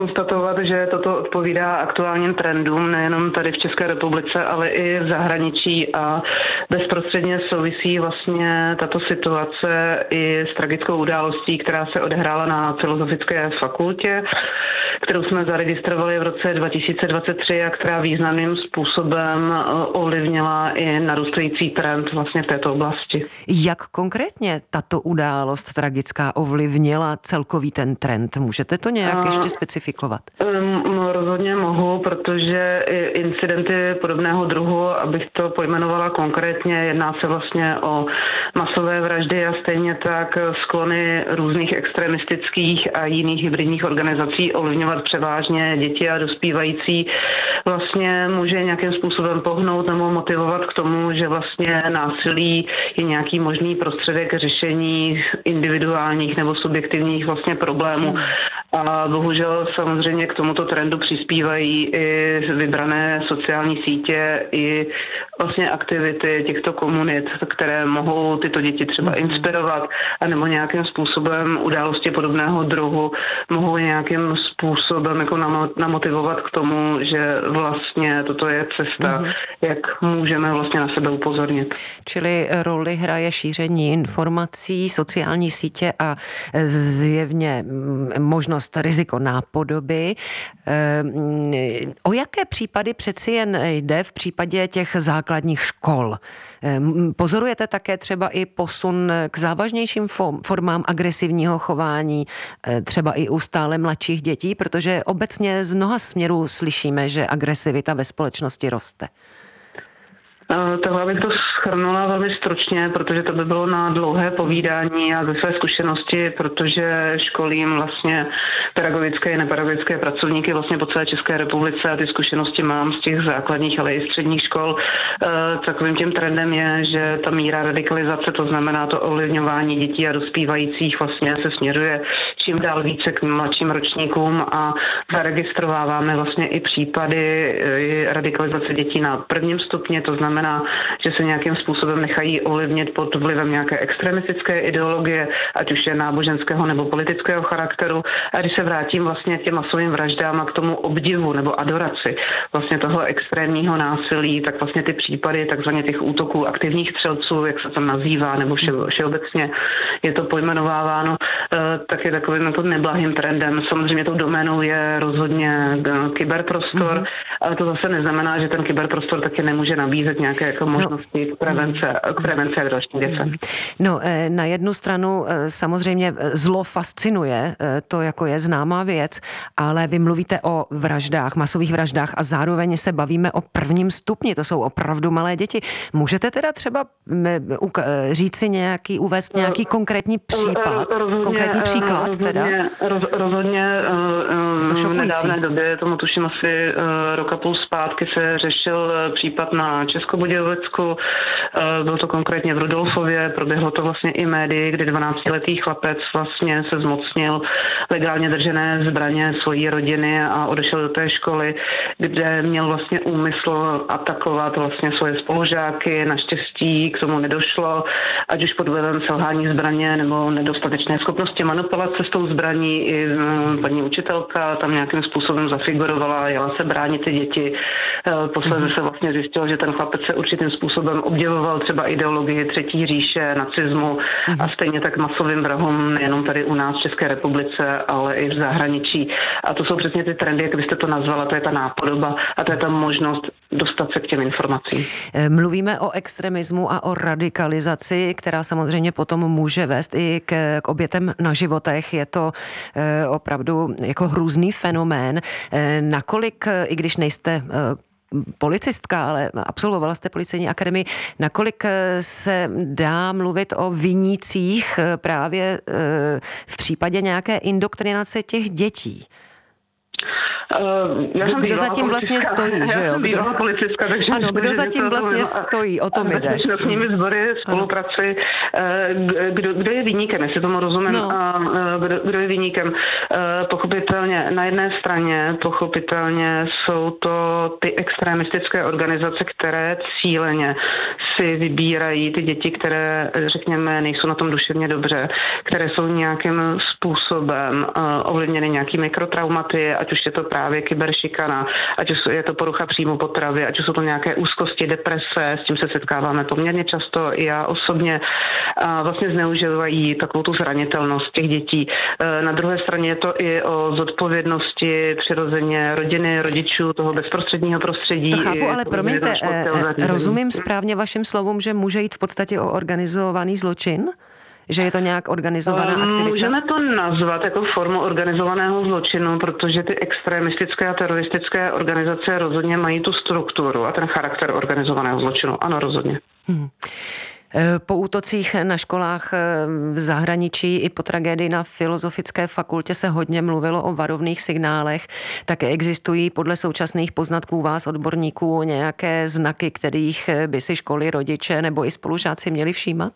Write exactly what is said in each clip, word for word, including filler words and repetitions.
konstatovat, že toto odpovídá aktuálním trendům nejenom tady v České republice, ale i v zahraničí a bezprostředně souvisí vlastně tato situace i s tragickou událostí, která se odehrála na Filozofické fakultě, kterou jsme zaregistrovali v roce dva tisíce dvacet tři a která významným způsobem ovlivnila i narůstající trend vlastně v této oblasti. Jak konkrétně tato událost tragická ovlivnila celkový ten trend? Můžete to nějak a... ještě specifikovat? No, rozhodně mohu, protože incidenty podobného druhu, abych to pojmenovala konkrétně, jedná se vlastně o masové vraždy a stejně tak sklony různých extremistických a jiných hybridních organizací ovlivňovat převážně děti a dospívající, vlastně může nějakým způsobem pohnout nebo motivovat k tomu, že vlastně násilí je nějaký možný prostředek řešení individuálních nebo subjektivních vlastně problémů. A bohužel samozřejmě k tomuto trendu přispívají i vybrané sociální sítě, i vlastně aktivity těchto komunit, které mohou tyto děti třeba inspirovat, anebo nějakým způsobem události podobného druhu mohou nějakým způsobem jako namotivovat k tomu, že vlastně toto je cesta, mm-hmm. jak můžeme vlastně na sebe upozornit. Čili roli hraje šíření informací, sociální sítě a zjevně možnost riziko nápodoby. O jaké případy přeci jen jde v případě těch základních škol? Pozorujete také třeba i posun k závažnějším formám agresivního chování, třeba i u stále mladších dětí, protože obecně z mnoha směrů slyšíme, že agresivita ve společnosti roste. Tohle bych to shrnula velmi stručně, protože to by bylo na dlouhé povídání a ze své zkušenosti, protože školím vlastně pedagogické i nepedagogické pracovníky vlastně po celé České republice a ty zkušenosti mám z těch základních, ale i středních škol. Takovým tím trendem je, že ta míra radikalizace, to znamená to ovlivňování dětí a dospívajících vlastně se směřuje čím dál více k mladším ročníkům a zaregistrováváme vlastně i případy radikalizace dětí na prvním stupni, to znamená že se nějakým způsobem nechají ovlivnit pod vlivem nějaké extremistické ideologie, ať už je náboženského nebo politického charakteru. A když se vrátím vlastně k těm masovým vraždám a k tomu obdivu nebo adoraci vlastně toho extrémního násilí, tak vlastně ty případy takzvaně těch útoků aktivních střelců, jak se tam nazývá, nebo vše, všeobecně je to pojmenováváno, tak je takovým jako neblahým trendem. Samozřejmě tou doménou je rozhodně kyberprostor, mm-hmm. ale to zase neznamená, že ten kyberprostor taky nemůže nabízet nějaké jako možnosti no. k prevence, k prevence a dalším věcem. No, na jednu stranu samozřejmě zlo fascinuje, to jako je známá věc, ale vy mluvíte o vraždách, masových vraždách a zároveň se bavíme o prvním stupni, to jsou opravdu malé děti. Můžete teda třeba říci nějaký, uvést nějaký konkrétní případ, rozhodně, konkrétní příklad rozhodně, teda? Roz, rozhodně v nedávné době, tomu tuším asi rok a půl zpátky se řešil případ na Českobudějovicku, byl to konkrétně v Rudolfově, proběhlo to vlastně i médii, kdy dvanáctiletý chlapec vlastně se zmocnil legálně držené zbraně svojí rodiny a odešel do té školy, kde měl vlastně úmysl atakovat vlastně svoje spolužáky, naštěstí k tomu nedošlo, ať už pod vlivem selhání zbraně nebo nedostatečné schopnosti manipulace s tou zbraní, i paní učitelka tam nějakým způsobem zafigurovala, jela se bránit ty děti, posledně se vlastně zjistilo, že ten chlapec se určitým způsobem obdivoval třeba ideologii Třetí říše, nacismu a stejně tak masovým vrahům nejenom tady u nás v České republice, ale i v zahraničí. A to jsou přesně ty trendy, jak byste to nazvala, to je ta nápodoba a to je ta možnost dostat se k těm informacím. Mluvíme o extremismu a o radikalizaci, která samozřejmě potom může vést i k, k obětem na životech. Je to e, opravdu jako hrůzný fenomén. E, nakolik, i když nejste e, policistka, ale absolvovala jste policejní akademii, nakolik se dá mluvit o vinících právě v případě nějaké indoktrinace těch dětí? Uh, já jsem kdo zatím vlastně stojí, že jo? Já jsem bývalá policistka, takže... Ano, kdo zatím vlastně stojí, o tom jde. A bezpečnostními sbory, spolupráci, kdo, kdo je viníkem, jestli tomu rozumím, no. A kdo, kdo je viníkem. Pochopitelně, na jedné straně, pochopitelně jsou to ty extremistické organizace, které cíleně si vybírají ty děti, které, řekněme, nejsou na tom duševně dobře, které jsou nějakým způsobem ovlivněny nějakými mikrotraumaty, ať už je to právě kyberšikana, ať už je to porucha příjmu potravy, ať už jsou to nějaké úzkosti, deprese, s tím se setkáváme poměrně často. Já osobně vlastně zneužívají takovou tu zranitelnost těch dětí. Na druhé straně je to i o zodpovědnosti přirozeně rodiny, rodičů, toho bezprostředního prostředí. To chápu, ale promiňte, rozumím správně vašim slovům, že může jít v podstatě o organizovaný zločin? Že je to nějak organizovaná aktivita? Můžeme to nazvat jako formu organizovaného zločinu, protože ty extremistické a teroristické organizace rozhodně mají tu strukturu a ten charakter organizovaného zločinu. Ano, rozhodně. Hmm. Po útocích na školách v zahraničí i po tragédii na Filozofické fakultě se hodně mluvilo o varovných signálech. Také existují podle současných poznatků vás, odborníků, nějaké znaky, kterých by si školy, rodiče nebo i spolužáci měli všímat?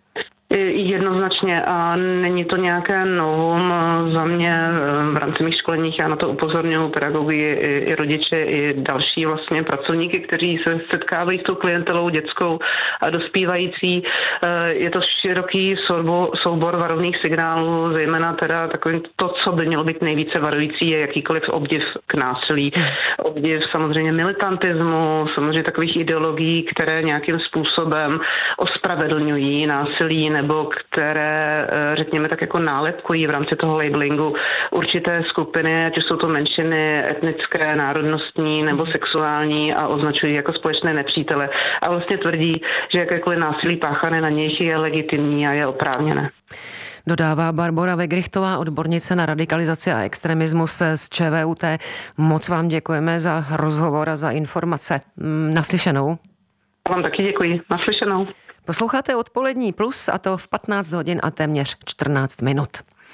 Jednoznačně a není to nějaké novum za mě v rámci mých školeních, já na to upozorňuji pedagogy i, i rodiče, i další vlastně pracovníky, kteří se setkávají s tou klientelou dětskou a dospívající. Je to široký soubor, soubor varovných signálů, zejména teda takový to, co by mělo být nejvíce varující, je jakýkoliv obdiv k násilí. Obdiv samozřejmě militantismu, samozřejmě takových ideologií, které nějakým způsobem ospravedlňují násilí, nebo které, řekněme, tak jako nálepkují v rámci toho labelingu určité skupiny, ať už jsou to menšiny etnické, národnostní nebo sexuální a označují jako společné nepřítele. A vlastně tvrdí, že jakékoliv násilí páchané na nich je legitimní a je oprávněné. Dodává Barbora Vegrichtová, odbornice na radikalizaci a extremismus z ČVUT. Moc vám děkujeme za rozhovor a za informace. Naslyšenou. Vám taky děkuji. Naslyšenou. Posloucháte Odpolední plus a to v patnáct hodin a téměř čtrnáct minut.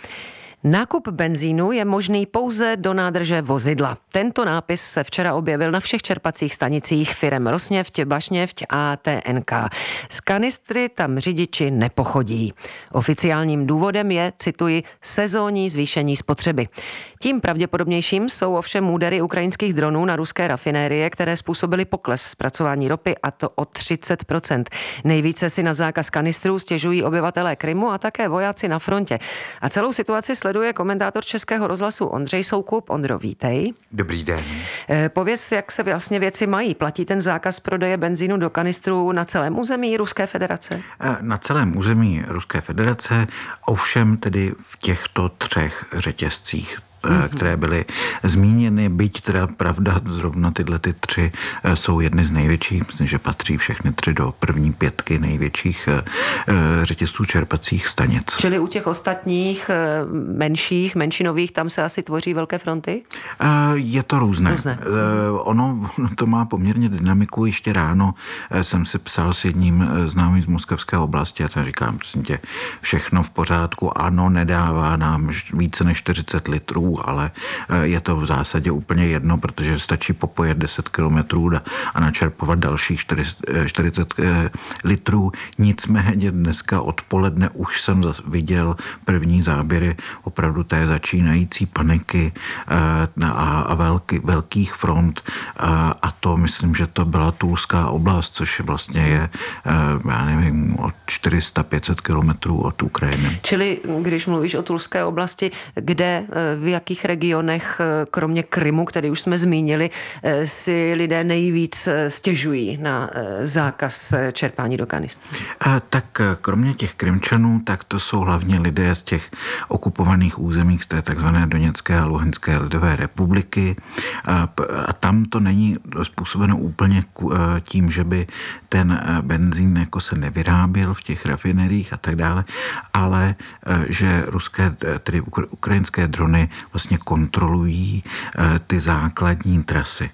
Nákup benzínu je možný pouze do nádrže vozidla. Tento nápis se včera objevil na všech čerpacích stanicích firem Rosněft, Bašněft a T N K. Z kanistry tam řidiči nepochodí. Oficiálním důvodem je, cituji, sezónní zvýšení spotřeby. Tím pravděpodobnějším jsou ovšem údery ukrajinských dronů na ruské rafinérie, které způsobily pokles zpracování ropy, a to o třicet procent. Nejvíce si na zákaz kanistrů stěžují obyvatelé Krymu a také vojáci na frontě. A celou situaci sleduje komentátor Českého rozhlasu Ondřej Soukup. Ondro, vítej. Dobrý den. Pověz, jak se vlastně věci mají. Platí ten zákaz prodeje benzínu do kanistrů na celém území Ruské federace? Na celém území Ruské federace, ovšem tedy v těchto třech řetězcích, které byly zmíněny, byť teda pravda, zrovna tyhle ty tři jsou jedny z největších, myslím, že patří všechny tři do první pětky největších řetězců čerpacích stanic. Čili u těch ostatních menších, menšinových, tam se asi tvoří velké fronty? Je to různé. různé. Ono to má poměrně dynamiku. Ještě ráno jsem si psal s jedním známým z moskevské oblasti a ten říkám, prosím tě, všechno v pořádku, ano, nedává nám více než čtyřicet litrů, ale je to v zásadě úplně jedno, protože stačí popojet deset kilometrů a načerpovat dalších čtyřicet litrů. Nicméně dneska odpoledne už jsem viděl první záběry opravdu té začínající paniky a, a velký, velkých front a, a to myslím, že to byla Tulská oblast, což vlastně je, já nevím, od čtyři sta pět set kilometrů od Ukrajiny. Čili když mluvíš o Tulské oblasti, kde, v jakých regionech, kromě Krymu, který už jsme zmínili, si lidé nejvíc stěžují na zákaz čerpání do kanistr? Tak kromě těch Krymčanů, tak to jsou hlavně lidé z těch okupovaných území, z té takzvané Doněcké a Luhanské lidové republiky. A tam to není způsobeno úplně tím, že by ten benzín jako se nevyráběl v těch rafineriích a tak dále, ale že ruské, tedy ukrajinské drony vlastně kontrolují ty základní trasy.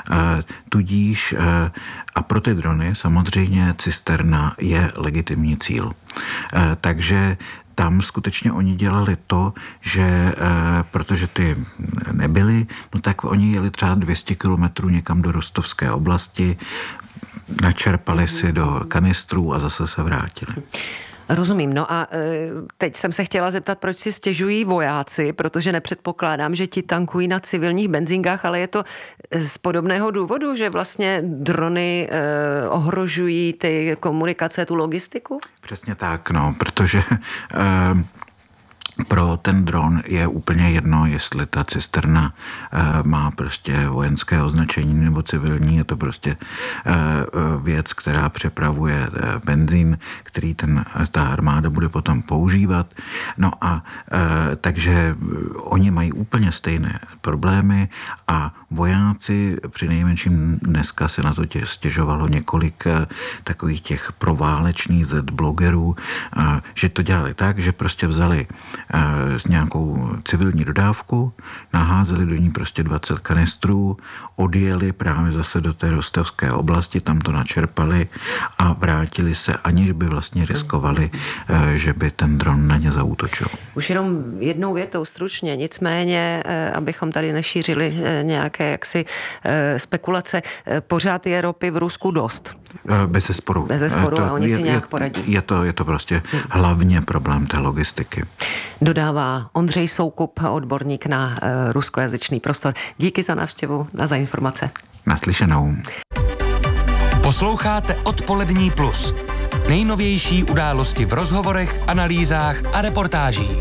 Tudíž a pro ty drony samozřejmě cisterna je legitimní cíl. Takže tam skutečně oni dělali to, že protože ty nebyly, no tak oni jeli třeba dvě stě kilometrů někam do Rostovské oblasti, načerpali si do kanistrů a zase se vrátili. Rozumím. No a teď jsem se chtěla zeptat, proč si stěžují vojáci, protože nepředpokládám, že ti tankují na civilních benzínkách, ale je to z podobného důvodu, že vlastně drony eh, ohrožují ty komunikace, tu logistiku? Přesně tak, no, protože eh, pro ten dron je úplně jedno, jestli ta cisterna e, má prostě vojenské označení nebo civilní. Je to prostě e, věc, která přepravuje e, benzín, který ten, ta armáda bude potom používat. No a e, takže oni mají úplně stejné problémy a vojáci při nejmenším dneska se na to tě stěžovalo několik e, takových těch proválečných Z blogerů, e, že to dělali tak, že prostě vzali s nějakou civilní dodávku, naházeli do ní prostě dvacet kanistrů, odjeli právě zase do té Rostovské oblasti, tam to načerpali a vrátili se, aniž by vlastně riskovali, že by ten dron na ně zaútočil. Už jenom jednou větou stručně, nicméně, abychom tady nešířili nějaké jaksi spekulace, pořád je ropy v Rusku dost. Bez zesporu. Bez zesporu a oni je, si nějak poradí. Je to, je to prostě hlavně problém té logistiky. Dodává Ondřej Soukup, odborník na uh, ruskojazyčný prostor. Díky za návštěvu a za informace. Naslyšenou. Posloucháte Odpolední plus. Nejnovější události v rozhovorech, analýzách a reportážích.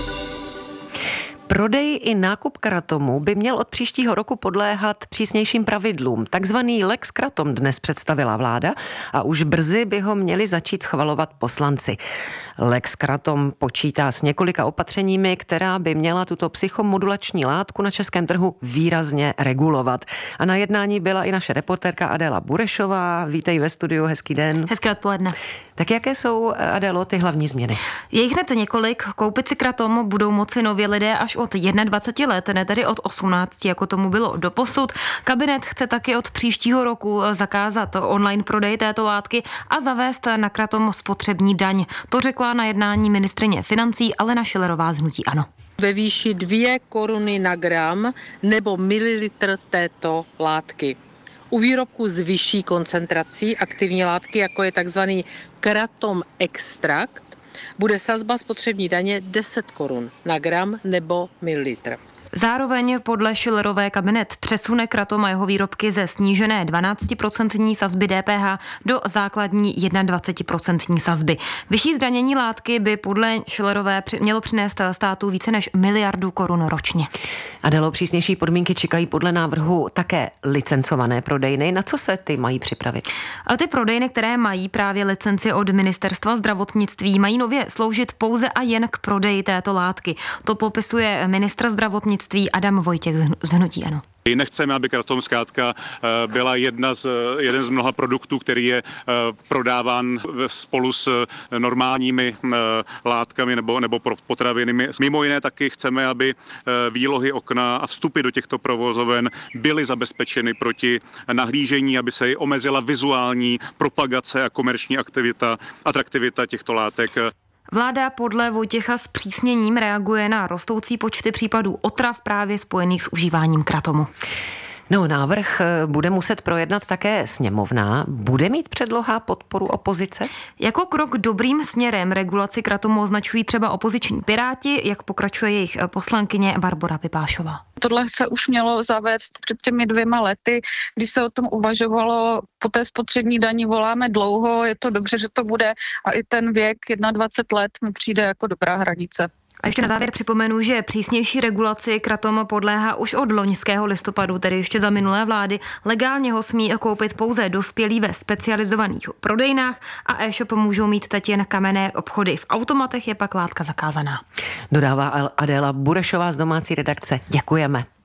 Prodej i nákup kratomu by měl od příštího roku podléhat přísnějším pravidlům. Takzvaný Lex Kratom dnes představila vláda a už brzy by ho měli začít schvalovat poslanci. Lex Kratom počítá s několika opatřeními, která by měla tuto psychomodulační látku na českém trhu výrazně regulovat. A na jednání byla i naše reportérka Adéla Burešová. Vítej ve studiu, hezký den. Hezké odpoledne. Tak jaké jsou, Adélo, ty hlavní změny? Je jich hned několik. Koupit si kratom budou moci nově lidé až od dvacet jedna let, ne tedy od osmnácti, jako tomu bylo doposud. Kabinet chce taky od příštího roku zakázat online prodej této látky a zavést na kratom spotřební daň. To řekla na jednání ministryně financí Alena Schillerová z hnutí ANO. Ve výši dvě koruny na gram nebo mililitr této látky. U výrobků s vyšší koncentrací aktivní látky, jako je takzvaný kratom extrakt, bude sazba spotřební daně deset korun na gram nebo mililitr. Zároveň podle Schillerové kabinet přesune kratom a jeho výrobky ze snížené dvanáctiprocentní sazby D P H do základní dvacetijednoprocentní sazby. Vyšší zdanění látky by podle Schillerové mělo přinést státu více než miliardu korun ročně. Adélo, přísnější podmínky čekají podle návrhu také licencované prodejny. Na co se ty mají připravit? A ty prodejny, které mají právě licenci od Ministerstva zdravotnictví, mají nově sloužit pouze a jen k prodeji této látky. To popisuje ministr zdravotnictví Adam Vojtěch z hnutí ANO. Nechceme, aby kratom zkrátka byla jedna z, jeden z mnoha produktů, který je prodáván spolu s normálními látkami nebo, nebo potravinami. Mimo jiné taky chceme, aby výlohy okna a vstupy do těchto provozoven byly zabezpečeny proti nahlížení, aby se omezila vizuální propagace a komerční aktivita, atraktivita těchto látek. Vláda podle Vojtěcha s přísněním reaguje na rostoucí počty případů otrav právě spojených s užíváním kratomu. No, návrh bude muset projednat také sněmovna. Bude mít předloha podporu opozice? Jako krok dobrým směrem regulaci kratomu označují třeba opoziční Piráti, jak pokračuje jejich poslankyně Barbora Pipášová. Tohle se už mělo zavést před těmi dvěma lety, když se o tom uvažovalo. Po té spotřební dani voláme dlouho, je to dobře, že to bude a i ten věk dvacet jedna let mi přijde jako dobrá hranice. A ještě na závěr připomenu, že přísnější regulaci kratom podléhá už od loňského listopadu, tedy ještě za minulé vlády. Legálně ho smí koupit pouze dospělí ve specializovaných prodejnách a e-shop můžou mít teď jen kamenné obchody. V automatech je pak látka zakázaná. Dodává Adéla Burešová z domácí redakce. Děkujeme.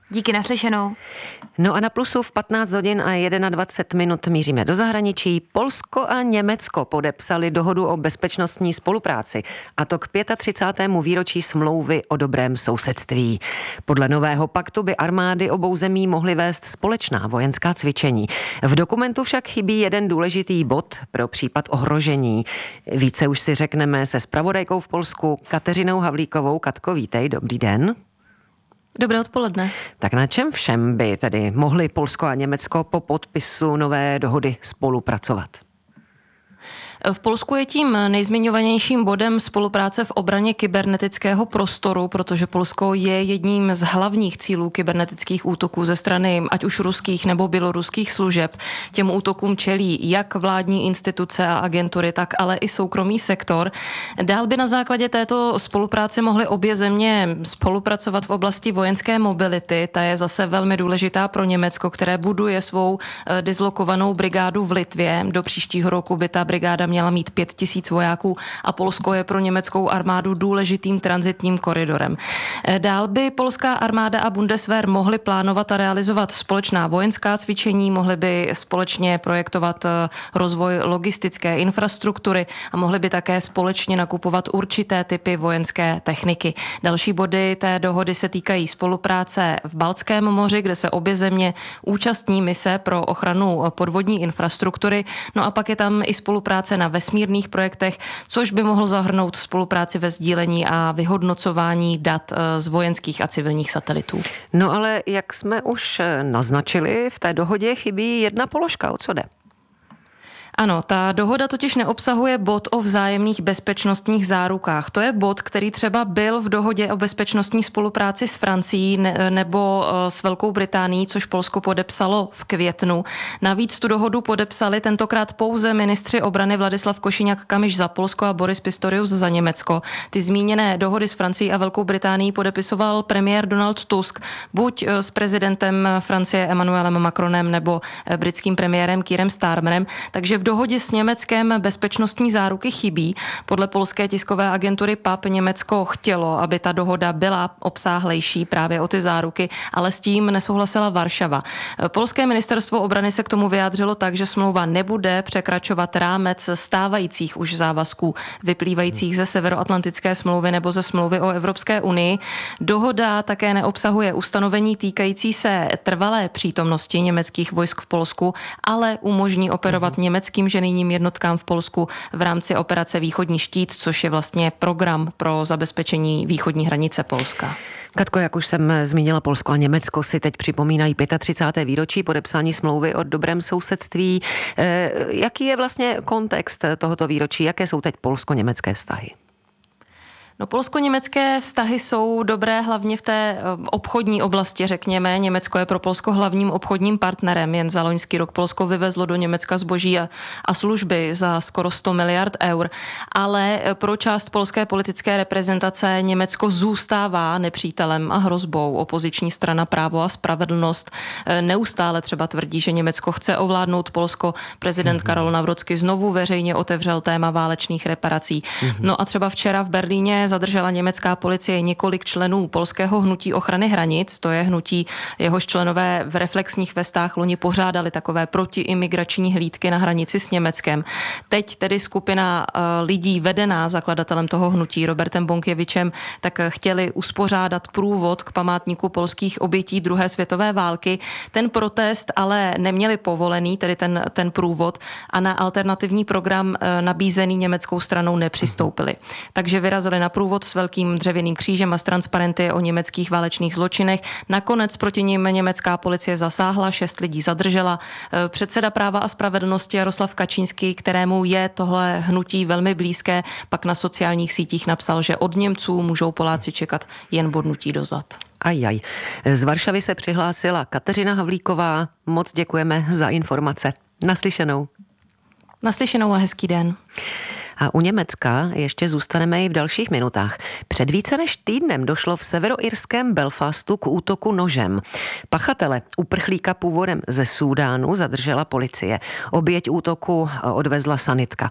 Díky, naslyšenou. No a na Plusu v patnáct hodin a dvacet jedna minut míříme do zahraničí. Polsko a Německo podepsali dohodu o bezpečnostní spolupráci, a to k třicátému pátého výročí smlouvy o dobrém sousedství. Podle nového paktu by armády obou zemí mohly vést společná vojenská cvičení. V dokumentu však chybí jeden důležitý bod pro případ ohrožení. Více už si řekneme se zpravodajkou v Polsku Kateřinou Havlíkovou. Katko, vítej, dobrý den. Dobré odpoledne. Tak na čem všem by tedy mohli Polsko a Německo po podpisu nové dohody spolupracovat? V Polsku je tím nejzmiňovanějším bodem spolupráce v obraně kybernetického prostoru, protože Polsko je jedním z hlavních cílů kybernetických útoků ze strany ať už ruských nebo běloruských služeb. Těm útokům čelí jak vládní instituce a agentury, tak ale i soukromý sektor. Dál by na základě této spolupráce mohly obě země spolupracovat v oblasti vojenské mobility. Ta je zase velmi důležitá pro Německo, které buduje svou dislokovanou brigádu v Litvě. Do příštího roku by ta brigáda měla mít pět tisíc vojáků a Polsko je pro německou armádu důležitým tranzitním koridorem. Dál by polská armáda a Bundeswehr mohly plánovat a realizovat společná vojenská cvičení, mohly by společně projektovat rozvoj logistické infrastruktury a mohly by také společně nakupovat určité typy vojenské techniky. Další body té dohody se týkají spolupráce v Baltském moři, kde se obě země účastní mise pro ochranu podvodní infrastruktury. No a pak je tam i spolupráce na vesmírných projektech, což by mohlo zahrnout spolupráci ve sdílení a vyhodnocování dat z vojenských a civilních satelitů. No ale jak jsme už naznačili, v té dohodě chybí jedna položka. O co jde? Ano, ta dohoda totiž neobsahuje bod o vzájemných bezpečnostních zárukách. To je bod, který třeba byl v dohodě o bezpečnostní spolupráci s Francií ne, nebo s Velkou Británií, což Polsko podepsalo v květnu. Navíc tu dohodu podepsali tentokrát pouze ministři obrany Vladislav Košíňak-Kamyš za Polsko a Boris Pistorius za Německo. Ty zmíněné dohody s Francií a Velkou Británií podepisoval premiér Donald Tusk, buď s prezidentem Francie Emmanuelem Macronem nebo britským premiérem Keirem Starmerem, takže v dohodě s Německem bezpečnostní záruky chybí. Podle polské tiskové agentury P A P Německo chtělo, aby ta dohoda byla obsáhlejší právě o ty záruky, ale s tím nesouhlasila Varšava. Polské ministerstvo obrany se k tomu vyjádřilo tak, že smlouva nebude překračovat rámec stávajících už závazků vyplývajících ze Severoatlantické smlouvy nebo ze smlouvy o Evropské unii. Dohoda také neobsahuje ustanovení týkající se trvalé přítomnosti německých vojsk v Polsku, ale umožní operovat německým ženijním jednotkám v Polsku v rámci operace Východní štít, což je vlastně program pro zabezpečení východní hranice Polska. Katko, jak už jsem zmínila, Polsko a Německo si teď připomínají třicáté páté výročí podepsání smlouvy o dobrém sousedství. E, jaký je vlastně kontext tohoto výročí? Jaké jsou teď polsko-německé vztahy? No, polsko-německé vztahy jsou dobré hlavně v té obchodní oblasti, řekněme. Německo je pro Polsko hlavním obchodním partnerem. Jen za loňský rok Polsko vyvezlo do Německa zboží a, a služby za skoro sto miliard eur. Ale pro část polské politické reprezentace Německo zůstává nepřítelem a hrozbou. Opoziční strana Právo a spravedlnost neustále třeba tvrdí, že Německo chce ovládnout Polsko. Prezident Karol Nawrocki znovu veřejně otevřel téma válečných reparací. No a třeba včera v Berlíně zadržela německá policie několik členů polského hnutí ochrany hranic. To je hnutí, jehož členové v reflexních vestách loni pořádali takové protiimigrační hlídky na hranici s Německem. Teď tedy skupina lidí vedená zakladatelem toho hnutí Robertem Bąkiewiczem tak chtěli uspořádat průvod k památníku polských obětí druhé světové války. Ten protest ale neměli povolený, tedy ten, ten průvod, a na alternativní program nabízený německou stranou nepřistoupili. Takže vyrazili na průvod s velkým dřevěným křížem a s transparenty o německých válečných zločinech. Nakonec proti nim německá policie zasáhla, šest lidí zadržela. Předseda Práva a spravedlnosti Jaroslav Kačínský, kterému je tohle hnutí velmi blízké, pak na sociálních sítích napsal, že od Němců můžou Poláci čekat jen bodnutí dozad. Ajaj. Z Varšavy se přihlásila Kateřina Havlíková. Moc děkujeme za informace. Naslyšenou. Naslyšenou a hezký den. A u Německa ještě zůstaneme i v dalších minutách. Před více než týdnem došlo v severoirském Belfastu k útoku nožem. Pachatele, uprchlíka původem ze Súdánu, zadržela policie. Oběť útoku odvezla sanitka.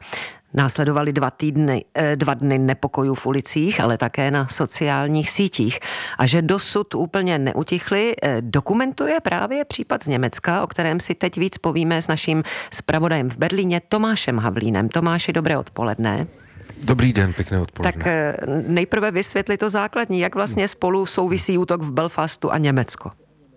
Následovaly dva týdny, dva dny nepokojů v ulicích, ale také na sociálních sítích. A že dosud úplně neutichly, dokumentuje právě případ z Německa, o kterém si teď víc povíme s naším zpravodajem v Berlíně Tomášem Havlínem. Tomáši, dobré odpoledne. Dobrý den, pěkné odpoledne. Tak nejprve vysvětli to základní, jak vlastně spolu souvisí útok v Belfastu a Německo.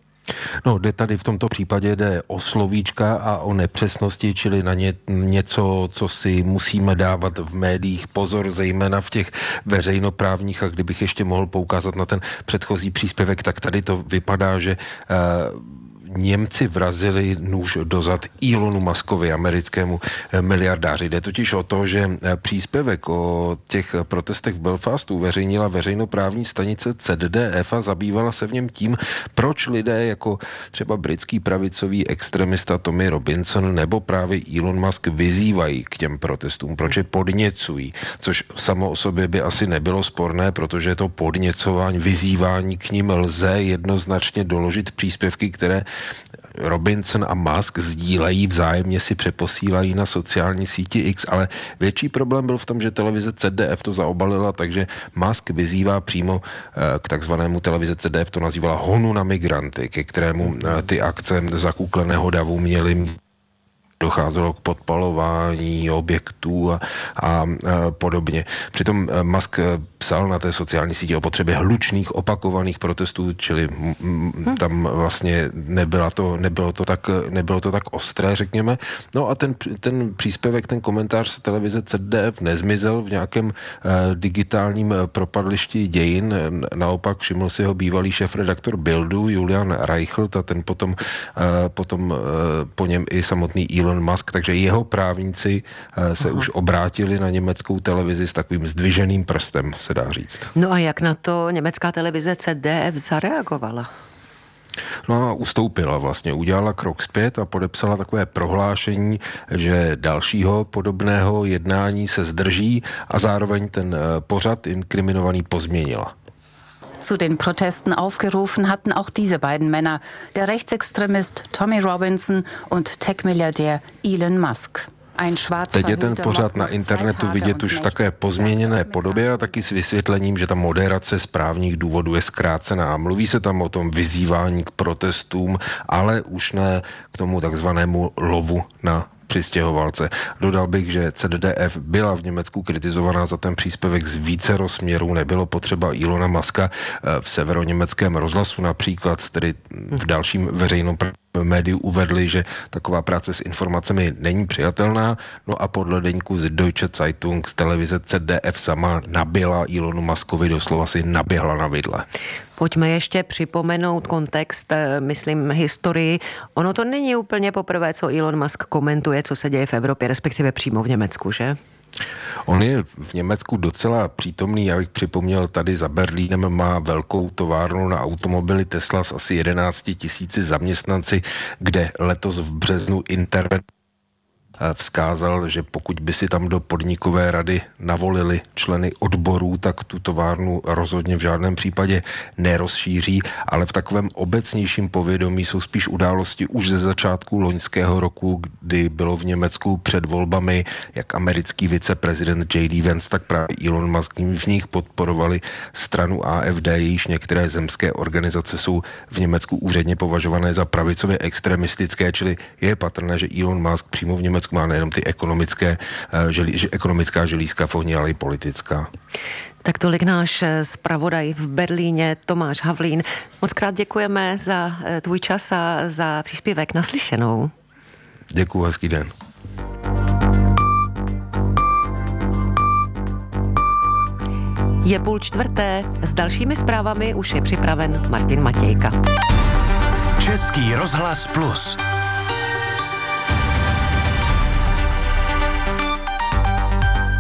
No, jde tady v tomto případě jde o slovíčka a o nepřesnosti, čili na ně, něco, co si musíme dávat v médiích pozor, zejména v těch veřejnoprávních, a kdybych ještě mohl poukázat na ten předchozí příspěvek, tak tady to vypadá, že uh, Němci vrazili nůž do zad Elonu Muskovi, americkému miliardáři. Jde totiž o to, že příspěvek o těch protestech v Belfastu uveřejnila veřejnoprávní stanice C D D F a zabývala se v něm tím, proč lidé jako třeba britský pravicový extremista Tommy Robinson nebo právě Elon Musk vyzývají k těm protestům, proč je podněcují, což samo o sobě by asi nebylo sporné, protože to podněcování, vyzývání k nim lze jednoznačně doložit příspěvky, které Robinson a Musk sdílejí, vzájemně si přeposílají na sociální síti X, ale větší problém byl v tom, že televize C D F to zaobalila, takže Musk vyzývá přímo k takzvanému televize C D F, to nazývala honu na migranty, ke kterému ty akce zakukleného davu měly. Docházelo k podpalování objektů a, a, a podobně. Přitom Musk psal na té sociální síti o potřebě hlučných, opakovaných protestů, čili m, m, tam vlastně nebyla to, nebylo, to tak, nebylo to tak ostré, řekněme. No a ten, ten příspěvek, ten komentář z televize C D F nezmizel v nějakém uh, digitálním propadlišti dějin. Naopak všiml si ho bývalý šéfredaktor Bildu, Julian Reichelt, a ten potom, uh, potom uh, po něm i samotný Elon Musk, takže jeho právníci se Aha. už obrátili na německou televizi s takovým zdviženým prstem, se dá říct. No a jak na to německá televize C D F zareagovala? No a ustoupila vlastně, udělala krok zpět a podepsala takové prohlášení, že dalšího podobného jednání se zdrží a zároveň ten pořad inkriminovaný pozměnila. Zu den Protesten aufgerufen hatten auch diese beiden Männer, der Rechtsextremist Tommy Robinson und Tech-Milliardär Elon Musk. Teď je ten pořad na internetu vidět už v také pozměněné podobě a taky s vysvětlením, že ta moderace z právních důvodů je zkrácená. Mluví se tam o tom vyzývání k protestům, ale už ne k tomu takzvanému lovu na přistěhovalce. Dodal bych, že C D D F byla v Německu kritizovaná za ten příspěvek z více rozměrů. Nebylo potřeba Elona Muska. V severoněmeckém rozhlasu například, tedy v dalším veřejnom médiu uvedli, že taková práce s informacemi není přijatelná. No a podle deníku z Deutsche Zeitung z televize C D F sama nabila Elonu Muskovi, doslova si naběhla na vidle. Pojďme ještě připomenout kontext, myslím historii. Ono to není úplně poprvé, co Elon Musk komentuje, co se děje v Evropě, respektive přímo v Německu, že? On je v Německu docela přítomný, já bych připomněl, tady za Berlínem má velkou továrnu na automobily Tesla s asi jedenácti tisíci zaměstnanci, kde letos v březnu intervent vzkázal, že pokud by si tam do podnikové rady navolili členy odborů, tak tu továrnu rozhodně v žádném případě nerozšíří, ale v takovém obecnějším povědomí jsou spíš události už ze začátku loňského roku, kdy bylo v Německu před volbami, jak americký viceprezident J D Vance, tak právě Elon Musk v nich podporovali stranu A F D, jejíž některé zemské organizace jsou v Německu úředně považované za pravicově extremistické, čili je patrné, že Elon Musk přímo v Německu má nejenom ty ekonomické, želí, ekonomická želízka v ohni, ale i politická. Tak tolik náš zpravodaj v Berlíně Tomáš Havlín. Moc krát děkujeme za tvůj čas a za příspěvek. Naslyšenou. Děkuju, hezký den. Je půl čtvrté, s dalšími zprávami už je připraven Martin Matějka. Český rozhlas Plus.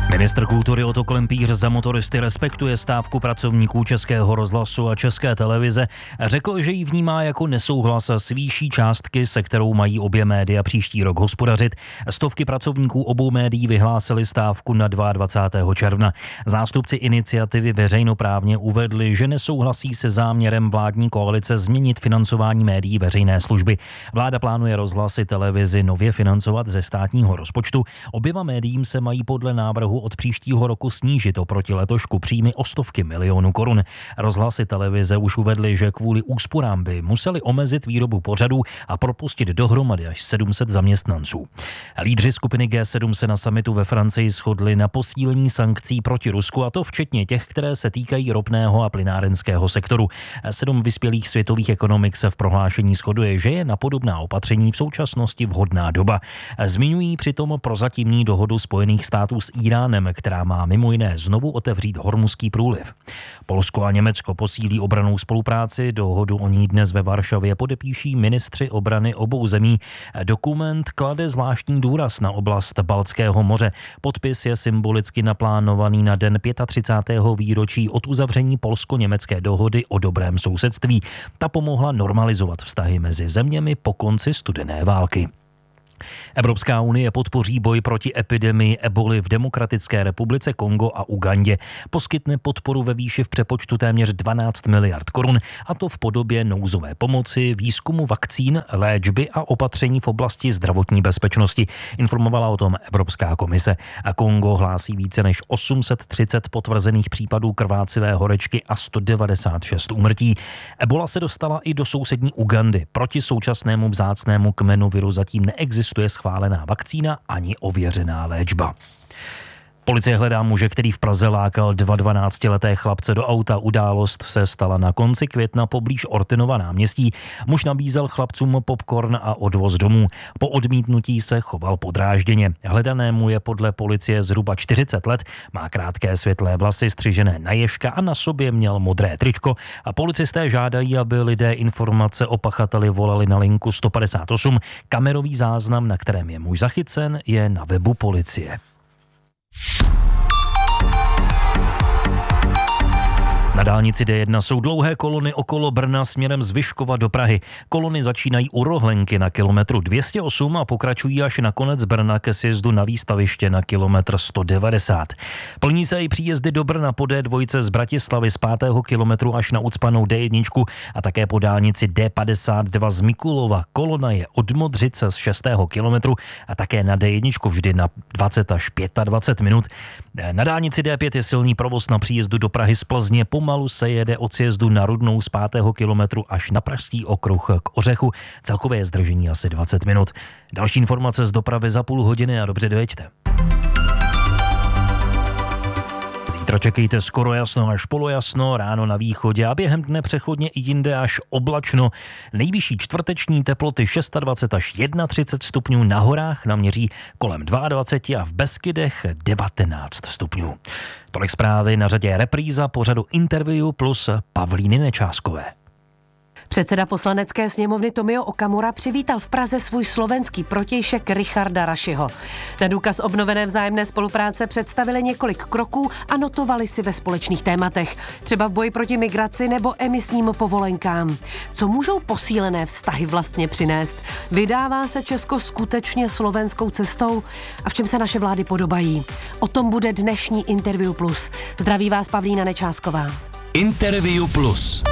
Ministr kultury Otto Klempíř za motoristy respektuje stávku pracovníků Českého rozhlasu a České televize. Řekl, že ji vnímá jako nesouhlas s výší částky, se kterou mají obě média příští rok hospodařit. Stovky pracovníků obou médií vyhlásili stávku na dvacátého druhého června. Zástupci iniciativy veřejnoprávně uvedli, že nesouhlasí se záměrem vládní koalice změnit financování médií veřejné služby. Vláda plánuje rozhlasy televizi nově financovat ze státního rozpočtu. Oběma médiím se mají podle návrhu od příštího roku snížit oproti letošku příjmy o stovky milionů korun. Rozhlasy televize už uvedly, že kvůli úsporám by museli omezit výrobu pořadů a propustit dohromady až sedm set zaměstnanců. Lídři skupiny G sedm se na summitu ve Francii shodli na posílení sankcí proti Rusku, a to včetně těch, které se týkají ropného a plynárenského sektoru. Sedm vyspělých světových ekonomik se v prohlášení shoduje, že je na podobná opatření v současnosti vhodná doba. Zmiňují přitom prozatímní dohodu Spojených států s Iránem, která má mimo jiné znovu otevřít Hormuzský průliv. Polsko a Německo posílí obrannou spolupráci, dohodu o ní dnes ve Varšavě podepíší ministři obrany obou zemí. Dokument klade zvláštní důraz na oblast Baltského moře. Podpis je symbolicky naplánovaný na den třicátého pátého výročí od uzavření polsko-německé dohody o dobrém sousedství. Ta pomohla normalizovat vztahy mezi zeměmi po konci studené války. Evropská unie podpoří boj proti epidemii eboly v Demokratické republice Kongo a Ugandě. Poskytne podporu ve výši v přepočtu téměř dvanáct miliard korun, a to v podobě nouzové pomoci, výzkumu vakcín, léčby a opatření v oblasti zdravotní bezpečnosti. Informovala o tom Evropská komise. A Kongo hlásí více než osm set třicet potvrzených případů krvácivé horečky a sto devadesát šest úmrtí. Ebola se dostala i do sousední Ugandy. Proti současnému vzácnému kmenu viru zatím neexistuje je schválená vakcína ani ověřená léčba. Policie hledá muže, který v Praze lákal dva dvanáctileté chlapce do auta. Událost se stala na konci května poblíž Ortynova náměstí. Muž nabízel chlapcům popcorn a odvoz domů. Po odmítnutí se choval podrážděně. Hledanému je podle policie zhruba čtyřicet let, má krátké světlé vlasy střižené na ježka a na sobě měl modré tričko. A policisté žádají, aby lidé informace o pachateli volali na linku sto padesát osm. Kamerový záznam, na kterém je muž zachycen, je na webu policie. Na dálnici D jedna jsou dlouhé kolony okolo Brna směrem z Vyškova do Prahy. Kolony začínají u Rohlenky na kilometru dvě stě osm a pokračují až na konec Brna ke sjezdu na Výstaviště na kilometr sto devadesát. Plní se i příjezdy do Brna po D dva z Bratislavy z pátého kilometru až na ucpanou D jedna a také po dálnici D padesát dva z Mikulova. Kolona je od Modřice z šestého kilometru a také na D jedna vždy na dvacet až dvacet pět minut. Na dálnici D pět je silný provoz na příjezdu do Prahy z Plzně. Pomalu se jede od sjezdu na Rudnou z pátého kilometru až na Pražský okruh k Ořechu. Celkové je zdržení asi dvacet minut. Další informace z dopravy za půl hodiny a dobře dojeďte. Zítra čekejte skoro jasno až polojasno, ráno na východě a během dne přechodně i jinde až oblačno. Nejvyšší čtvrteční teploty dvacet šest až třicet jedna stupňů, na horách naměří kolem dvacet dva a v Beskydech devatenáct stupňů. Tolik zprávy, na řadě repríza pořadu Interview plus Pavlíny Nečáskové. Předseda poslanecké sněmovny Tomio Okamura přivítal v Praze svůj slovenský protějšek Richarda Rašiho. Na důkaz obnovené vzájemné spolupráce představili několik kroků a notovali si ve společných tématech, třeba v boji proti migraci nebo emisním povolenkám. Co můžou posílené vztahy vlastně přinést? Vydává se Česko skutečně slovenskou cestou? A v čem se naše vlády podobají? O tom bude dnešní Interview Plus. Zdraví vás Pavlína Nečásková. Interview Plus.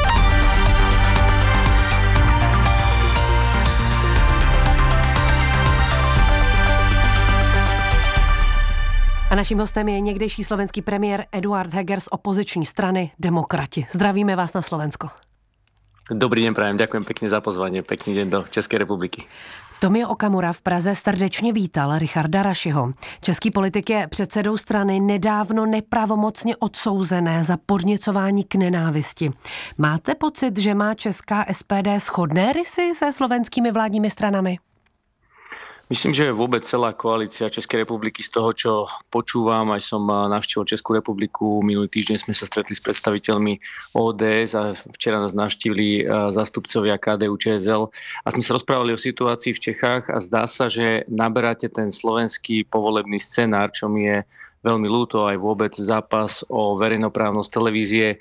A naším hostem je někdejší slovenský premiér Eduard Heger z opoziční strany Demokrati. Zdravíme vás na Slovensko. Dobrý den, prajem, ďakujem pekne za pozvanie, pekný deň do České republiky. Tomio Okamura v Praze srdečně vítal Richarda Rašiho. Český politik je předsedou strany nedávno nepravomocně odsouzené za podněcování k nenávisti. Máte pocit, že má česká S P D shodné rysy se slovenskými vládními stranami? Myslím, že vôbec celá koalícia Českej republiky z toho, čo počúvam, aj som navštívil Českú republiku, minulý týždeň sme sa stretli s predstaviteľmi ó dé es a včera nás navštívili zástupcovia ká dé ú č es el a sme sa rozprávali o situácii v Čechách a zdá sa, že naberáte ten slovenský povolebný scenár, čo mi je veľmi ľúto, aj vôbec zápas o verejnoprávnosť televízie.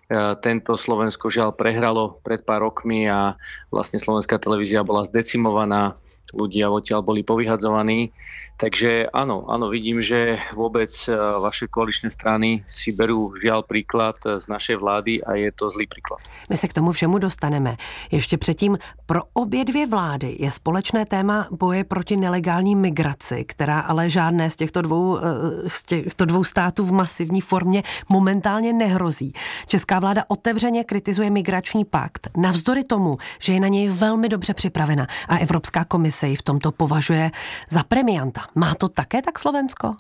Tento Slovensko žiaľ prehralo pred pár rokmi a vlastne slovenská televízia bola zdecimovaná, ľudia odtiaľ boli povyhadzovaní. Takže áno, áno, vidím, že vôbec vaše koaličné strany si berú žiaľ príklad z našej vlády a je to zlý príklad. My se k tomu všemu dostaneme. Ještě předtím, pro obě dvě vlády je společné téma boje proti nelegální migraci, která ale žádné z těchto dvou, z těchto dvou států v masivní formě momentálně nehrozí. Česká vláda otevřeně kritizuje migrační pakt, navzdory tomu, že je na něj velmi dobře připravena a Evropská komise ji v tomto považuje za premianta. Má to také tak Slovensko?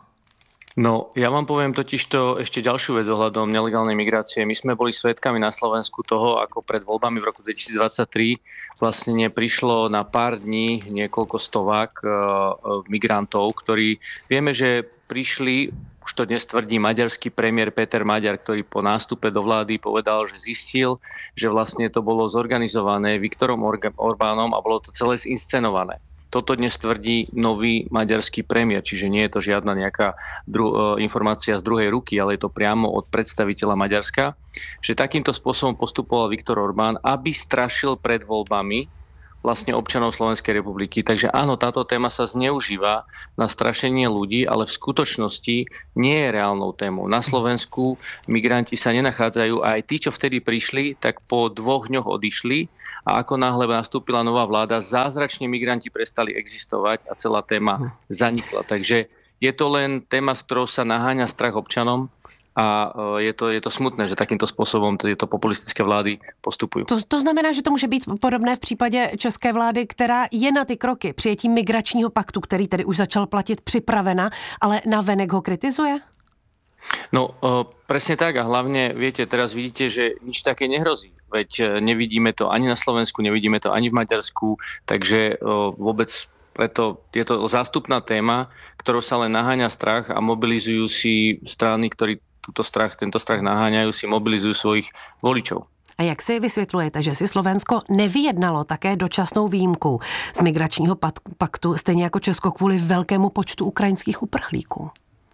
No, ja vám poviem totižto ešte ďalšiu vec ohľadom nelegálnej migrácie. My sme boli svedkami na Slovensku toho, ako pred voľbami v roku dvetisícdvadsaťtri vlastne prišlo na pár dní niekoľko stovák uh, migrantov, ktorí vieme, že prišli, už to dnes tvrdí maďarský premiér Peter Maďar, ktorý po nástupe do vlády povedal, že zistil, že vlastne to bolo zorganizované Viktorom Orbánom a bolo to celé zinscenované. Toto dnes tvrdí nový maďarský premiér, čiže nie je to žiadna nejaká dru- informácia z druhej ruky, ale je to priamo od predstaviteľa Maďarska, že takýmto spôsobom postupoval Viktor Orbán, aby strašil pred voľbami vlastne občanov Slovenskej republiky. Takže áno, táto téma sa zneužíva na strašenie ľudí, ale v skutočnosti nie je reálnou témou. Na Slovensku migranti sa nenachádzajú a aj tí, čo vtedy prišli, tak po dvoch dňoch odišli a ako náhle nastúpila nová vláda, zázračne migranti prestali existovať a celá téma zanikla. Takže je to len téma, z ktorou sa naháňa strach občanom. A je to, je to smutné, že takýmto spôsobom tieto populistické vlády postupují. To, to znamená, že to může být podobné v případě české vlády, která je na ty kroky přijetí migračního paktu, který tedy už začal platit, připravena, ale navenek ho kritizuje? No, presne tak a hlavne, viete, teraz vidíte, že nič také nehrozí. Veď nevidíme to ani na Slovensku, nevidíme to ani v Maďarsku, takže vôbec preto je to zástupná téma, ktorou sa len naháňa strach a mobilizujú si strany, ktorí Tuto strach, tento strach naháňajú, si mobilizujú svojich voličov. A jak si vysvětlujete, že si Slovensko nevyjednalo také dočasnou výjimku z migračního paktu, stejně jako Česko kvůli velkému počtu ukrajinských uprchlíků?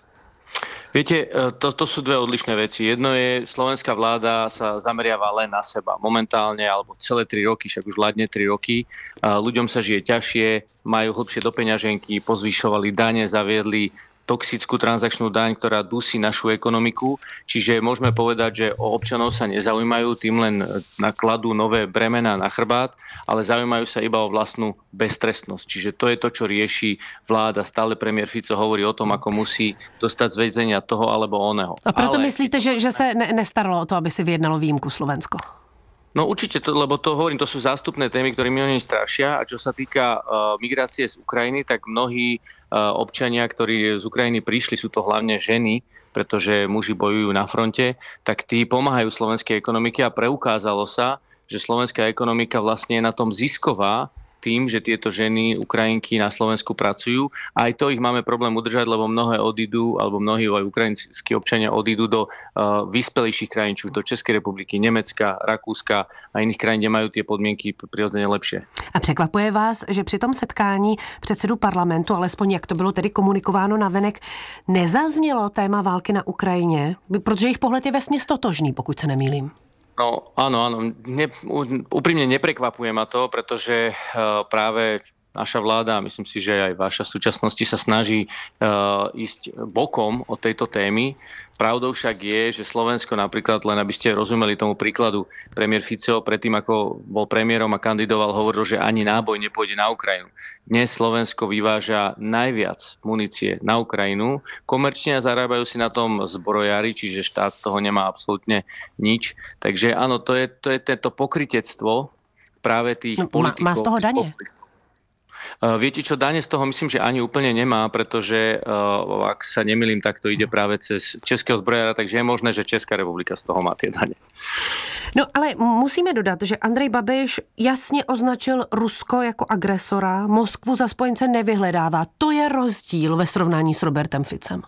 Viete, to, to sú dve odlišné veci. Jedno je, slovenská vláda sa zameriava len na seba. Momentálne, alebo celé tri roky, však už vládne tri roky. Ľuďom sa žije ťažšie, majú hlbšie do peňaženky, pozvyšovali dane, zaviedli toxickú transakčnú daň, ktorá dusí našu ekonomiku. Čiže môžeme povedať, že o občanov sa nezaujímajú, tým len nakladú nové bremená na chrbát, ale zaujímajú sa iba o vlastnú beztrestnosť. Čiže to je to, čo rieši vláda. Stále premiér Fico hovorí o tom, ako musí dostať z väzenia toho alebo oného. A proto ale... myslíte, že, že se ne, nestaralo o to, aby si vyjednalo výjimku Slovensko? No určite, to, lebo to hovorím, to sú zástupné témy, ktorými oni strašia. A čo sa týka uh, migrácie z Ukrajiny, tak mnohí uh, občania, ktorí z Ukrajiny prišli, sú to hlavne ženy, pretože muži bojujú na fronte, tak tí pomáhajú slovenskej ekonomike a preukázalo sa, že slovenská ekonomika vlastne je na tom zisková tým, že tieto ženy, Ukrajinky na Slovensku pracujú. A aj to ich máme problém udržať, lebo mnohé odídu, alebo mnohí aj ukrajinskí občania odídu do uh, vyspelejších krajín, či do Českej republiky, Nemecka, Rakúska a iných krajín, kde majú tie podmienky prirodzene lepšie. A překvapuje vás, že při tom setkání předsedu parlamentu, alespoň jak to bylo tedy komunikováno navenek, nezaznělo téma války na Ukrajině, protože jejich pohled je vesměs totožný, pokud se nemýlím. No áno, áno. Ne, úprimne neprekvapuje ma to, pretože uh, práve naša vláda, myslím si, že aj vaša v súčasnosti sa snaží uh, ísť bokom od tejto témy. Pravdou však je, že Slovensko napríklad, len aby ste rozumeli tomu príkladu, premiér Fico predtým, ako bol premiérom a kandidoval, hovoril, že ani náboj nepôjde na Ukrajinu. Dnes Slovensko vyváža najviac munície na Ukrajinu. Komerčne zarábajú si na tom zbrojári, čiže štát z toho nemá absolútne nič. Takže áno, to je, to je tento pokrytectvo práve tých no, politikov. Má z toho dane? Viete čo, dane z toho myslím, že ani úplne nemá, pretože ak sa nemýlim, tak to ide práve cez českého zbrojára, takže je možné, že Česká republika z toho má tie dane. No ale musíme dodat, že Andrej Babiš jasně označil Rusko jako agresora, Moskvu za spojence nevyhledává. To je rozdíl ve srovnání s Robertem Ficem.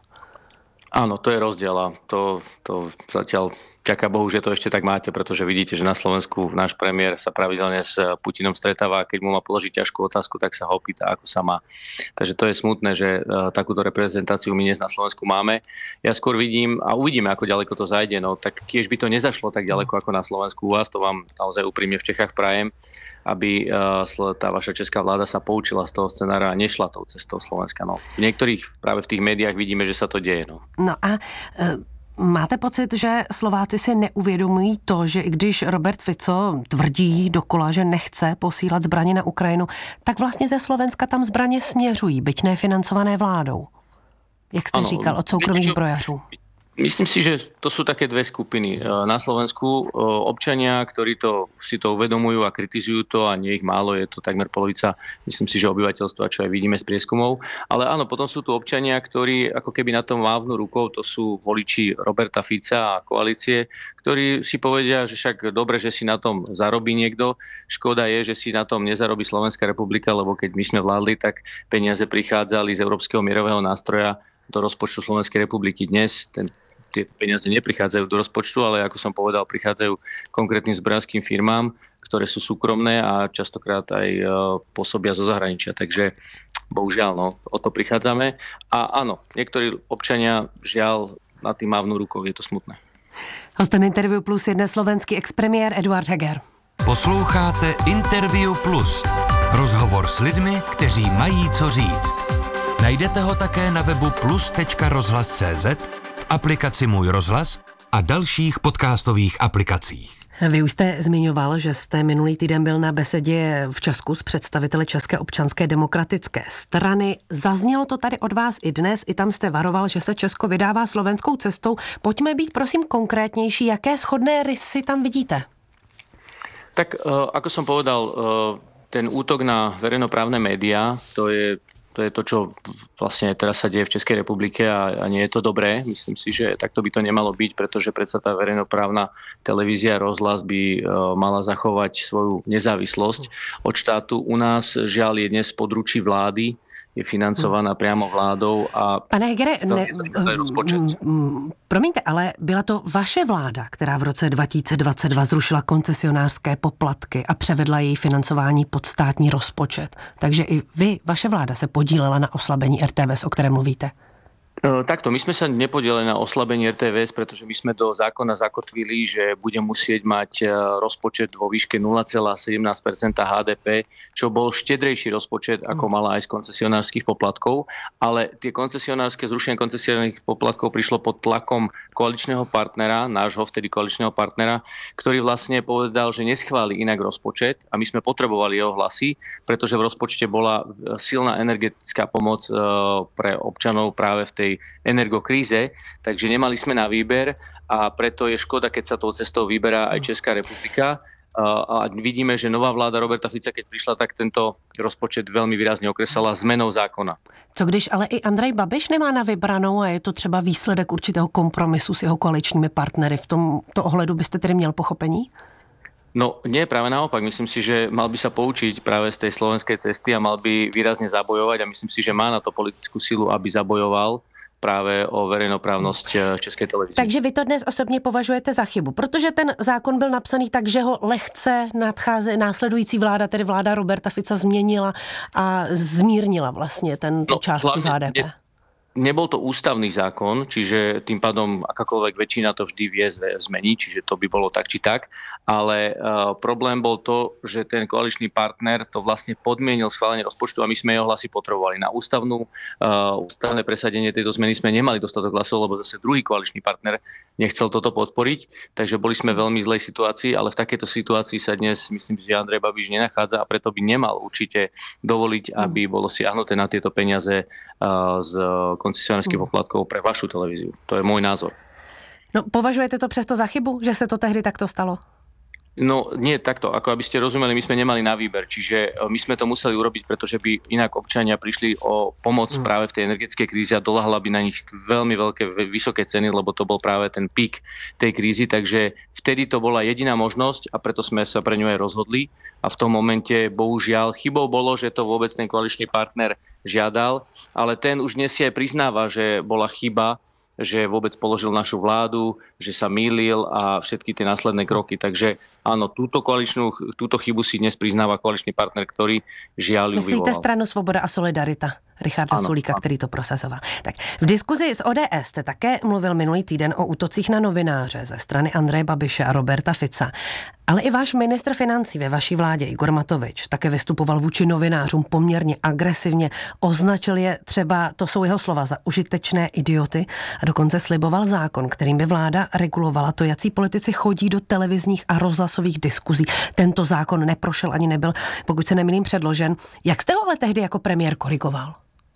Áno, to je rozdiel a to, to zatiaľ ďaká Bohu, že to ešte tak máte, pretože vidíte, že na Slovensku náš premiér sa pravidelne s Putinom stretáva a keď mu má položiť ťažkú otázku, tak sa ho opýta, ako sa má. Takže to je smutné, že uh, takúto reprezentáciu my dnes na Slovensku máme. Ja skôr vidím a uvidíme, ako ďaleko to zajde. No tak tiež by to nezašlo tak ďaleko ako na Slovensku u vás, to vám naozaj úprimne v Čechách prajem, aby uh, tá vaša česká vláda sa poučila z toho scenára a nešla tou cestou Slovenska. No. V niektorých práve v tých médiách vidíme, že sa to deje. No, no a... Uh... Máte pocit, že Slováci si neuvědomují to, že i když Robert Fico tvrdí dokola, že nechce posílat zbraně na Ukrajinu, tak vlastně ze Slovenska tam zbraně směřují, byť nefinancované vládou? Jak jste ano, říkal, od soukromých zbrojařů. Myslím si, že to sú také dve skupiny. Na Slovensku občania, ktorí to, si to uvedomujú a kritizujú to, a nie ich málo, je to takmer polovica, myslím si, že obyvateľstva, čo aj vidíme z prieskumov. Ale áno, potom sú tu občania, ktorí ako keby na tom mávnu rukou, to sú voliči Roberta Fica a koalície, ktorí si povedia, že však dobre, že si na tom zarobí niekto. Škoda je, že si na tom nezarobí Slovenská republika, lebo keď my sme vládli, tak peniaze prichádzali z Európskeho mierového nástroja do rozpočtu Slovenskej republiky. Dnes ten, tie peniaze neprichádzajú do rozpočtu, ale ako som povedal, prichádzajú konkrétnym zbrojárskym firmám, ktoré sú súkromné a častokrát aj uh, pôsobia zo zahraničia. Takže bohužiaľ, no, o to prichádzame. A áno, niektorí občania žiaľ na tým mávnu rukou, je to smutné. Hostem Interview Plus je dnes slovenský expremiér Eduard Heger. Posloucháte Interview Plus. Rozhovor s lidmi, kteří mají co říct. Najdete ho také na webu plus tečka rozhlas tečka cé zet, v aplikaci Můj rozhlas a dalších podcastových aplikacích. Vy už jste zmiňoval, že jste minulý týden byl na besedě v Česku s představiteli České občanské demokratické strany. Zaznělo to tady od vás i dnes, i tam jste varoval, že se Česko vydává slovenskou cestou. Pojďme být prosím konkrétnější, jaké shodné rysy tam vidíte? Tak ako som povedal, ten útok na verejnoprávne médiá, to je To je to, čo vlastne teraz sa deje v Českej republike a, a nie je to dobré. Myslím si, že takto by to nemalo byť, pretože predsa tá verejnoprávna televízia, rozhlas by uh, mala zachovať svoju nezávislosť od štátu. U nás žiaľ je dnes područí vlády, je financovaná priamo vládou a... Pane Hegere, ne, promiňte, ale byla to vaše vláda, která v roce dva tisíce dvacet dva zrušila koncesionářské poplatky a převedla její financování pod státní rozpočet. Takže i vy, vaše vláda se podílela na oslabení er té vé es, o kterém mluvíte. Takto, my sme sa nepodielali na oslabení er té vé es, pretože my sme do zákona zakotvili, že bude musieť mať rozpočet vo výške nula celá sedemnásť percenta há dé pé, čo bol štedrejší rozpočet, ako mala aj z koncesionárskych poplatkov, ale tie koncesionárske, zrušenie koncesionárnych poplatkov prišlo pod tlakom koaličného partnera, nášho vtedy koaličného partnera, ktorý vlastne povedal, že neschváli inak rozpočet a my sme potrebovali jeho hlasy, pretože v rozpočte bola silná energetická pomoc pre občanov práve v tej energokríze, takže nemali sme na výber a preto je škoda, keď sa tou cestou vyberá aj Česká republika. A vidíme, že nová vláda Roberta Fica, keď prišla, tak tento rozpočet veľmi výrazne okresala zmenou zákona. Co když ale i Andrej Babiš nemá na vybranou a je to třeba výsledek určitého kompromisu s jeho koaličními partnery? V tomto ohledu byste tedy měl pochopení? No nie, práve naopak. Myslím si, že mal by sa poučiť práve z tej slovenskej cesty a mal by výrazne zabojovať a myslím si, že má na to politickú silu, aby zabojoval právě o verejnoprávnost České televize. Takže vy to dnes osobně považujete za chybu, protože ten zákon byl napsaný tak, že ho lehce nadcháze, následující vláda, tedy vláda Roberta Fica, změnila a zmírnila vlastně ten no, částku z há dé pé. Ne, nebol to ústavný zákon, čiže tým pádom akákoľvek väčšina to vždy vie zmeniť, čiže to by bolo tak či tak, ale uh, problém bol to, že ten koaličný partner to vlastne podmienil schválenie rozpočtu a my sme jeho hlasy potrebovali. Na ústavnú, uh, ústavné presadenie tejto zmeny sme nemali dostatok hlasov, lebo zase druhý koaličný partner nechcel toto podporiť, takže boli sme veľmi zlej situácii, ale v takejto situácii sa dnes, myslím si, že Andrej Babiš nenachádza a preto by nemal určite dovoliť, aby bolo siahnuté na tieto peniaze uh, z koncesionárských poplatkov pre vašu televíziu. To je môj názor. No, považujete to přesto za chybu, že se to tehdy takto stalo? No nie takto, ako aby ste rozumeli, my sme nemali na výber, čiže my sme to museli urobiť, pretože by inak občania prišli o pomoc mm. práve v tej energetickej kríze a doľahla by na nich veľmi veľké, vysoké ceny, lebo to bol práve ten pík tej krízy, takže vtedy to bola jediná možnosť a preto sme sa pre ňu aj rozhodli a v tom momente bohužiaľ chybou bolo, že to vôbec ten koaličný partner žiadal, ale ten už dnes si aj priznáva, že bola chyba, že vôbec položil našu vládu, že sa mýlil a všetky tie následné kroky. Takže áno, túto koaličnú, túto chybu si dnes priznáva koaličný partner, ktorý žiaľ ju vyvolal. Myslíte stranu Svoboda a Solidarita? Richarda ano, Sulíka, který to prosazoval. Tak v diskuzi s O D S jste také mluvil minulý týden o útocích na novináře ze strany Andreje Babiše a Roberta Fica. Ale i váš ministr financí ve vaší vládě Igor Matovič také vystupoval vůči novinářům poměrně agresivně. Označil je třeba, to jsou jeho slova, za užitečné idioty a dokonce sliboval zákon, kterým by vláda regulovala to, jací politici chodí do televizních a rozhlasových diskuzí. Tento zákon neprošel ani nebyl, pokud se nemýlím, předložen. Jak jste ho ale tehdy jako premiér korigoval?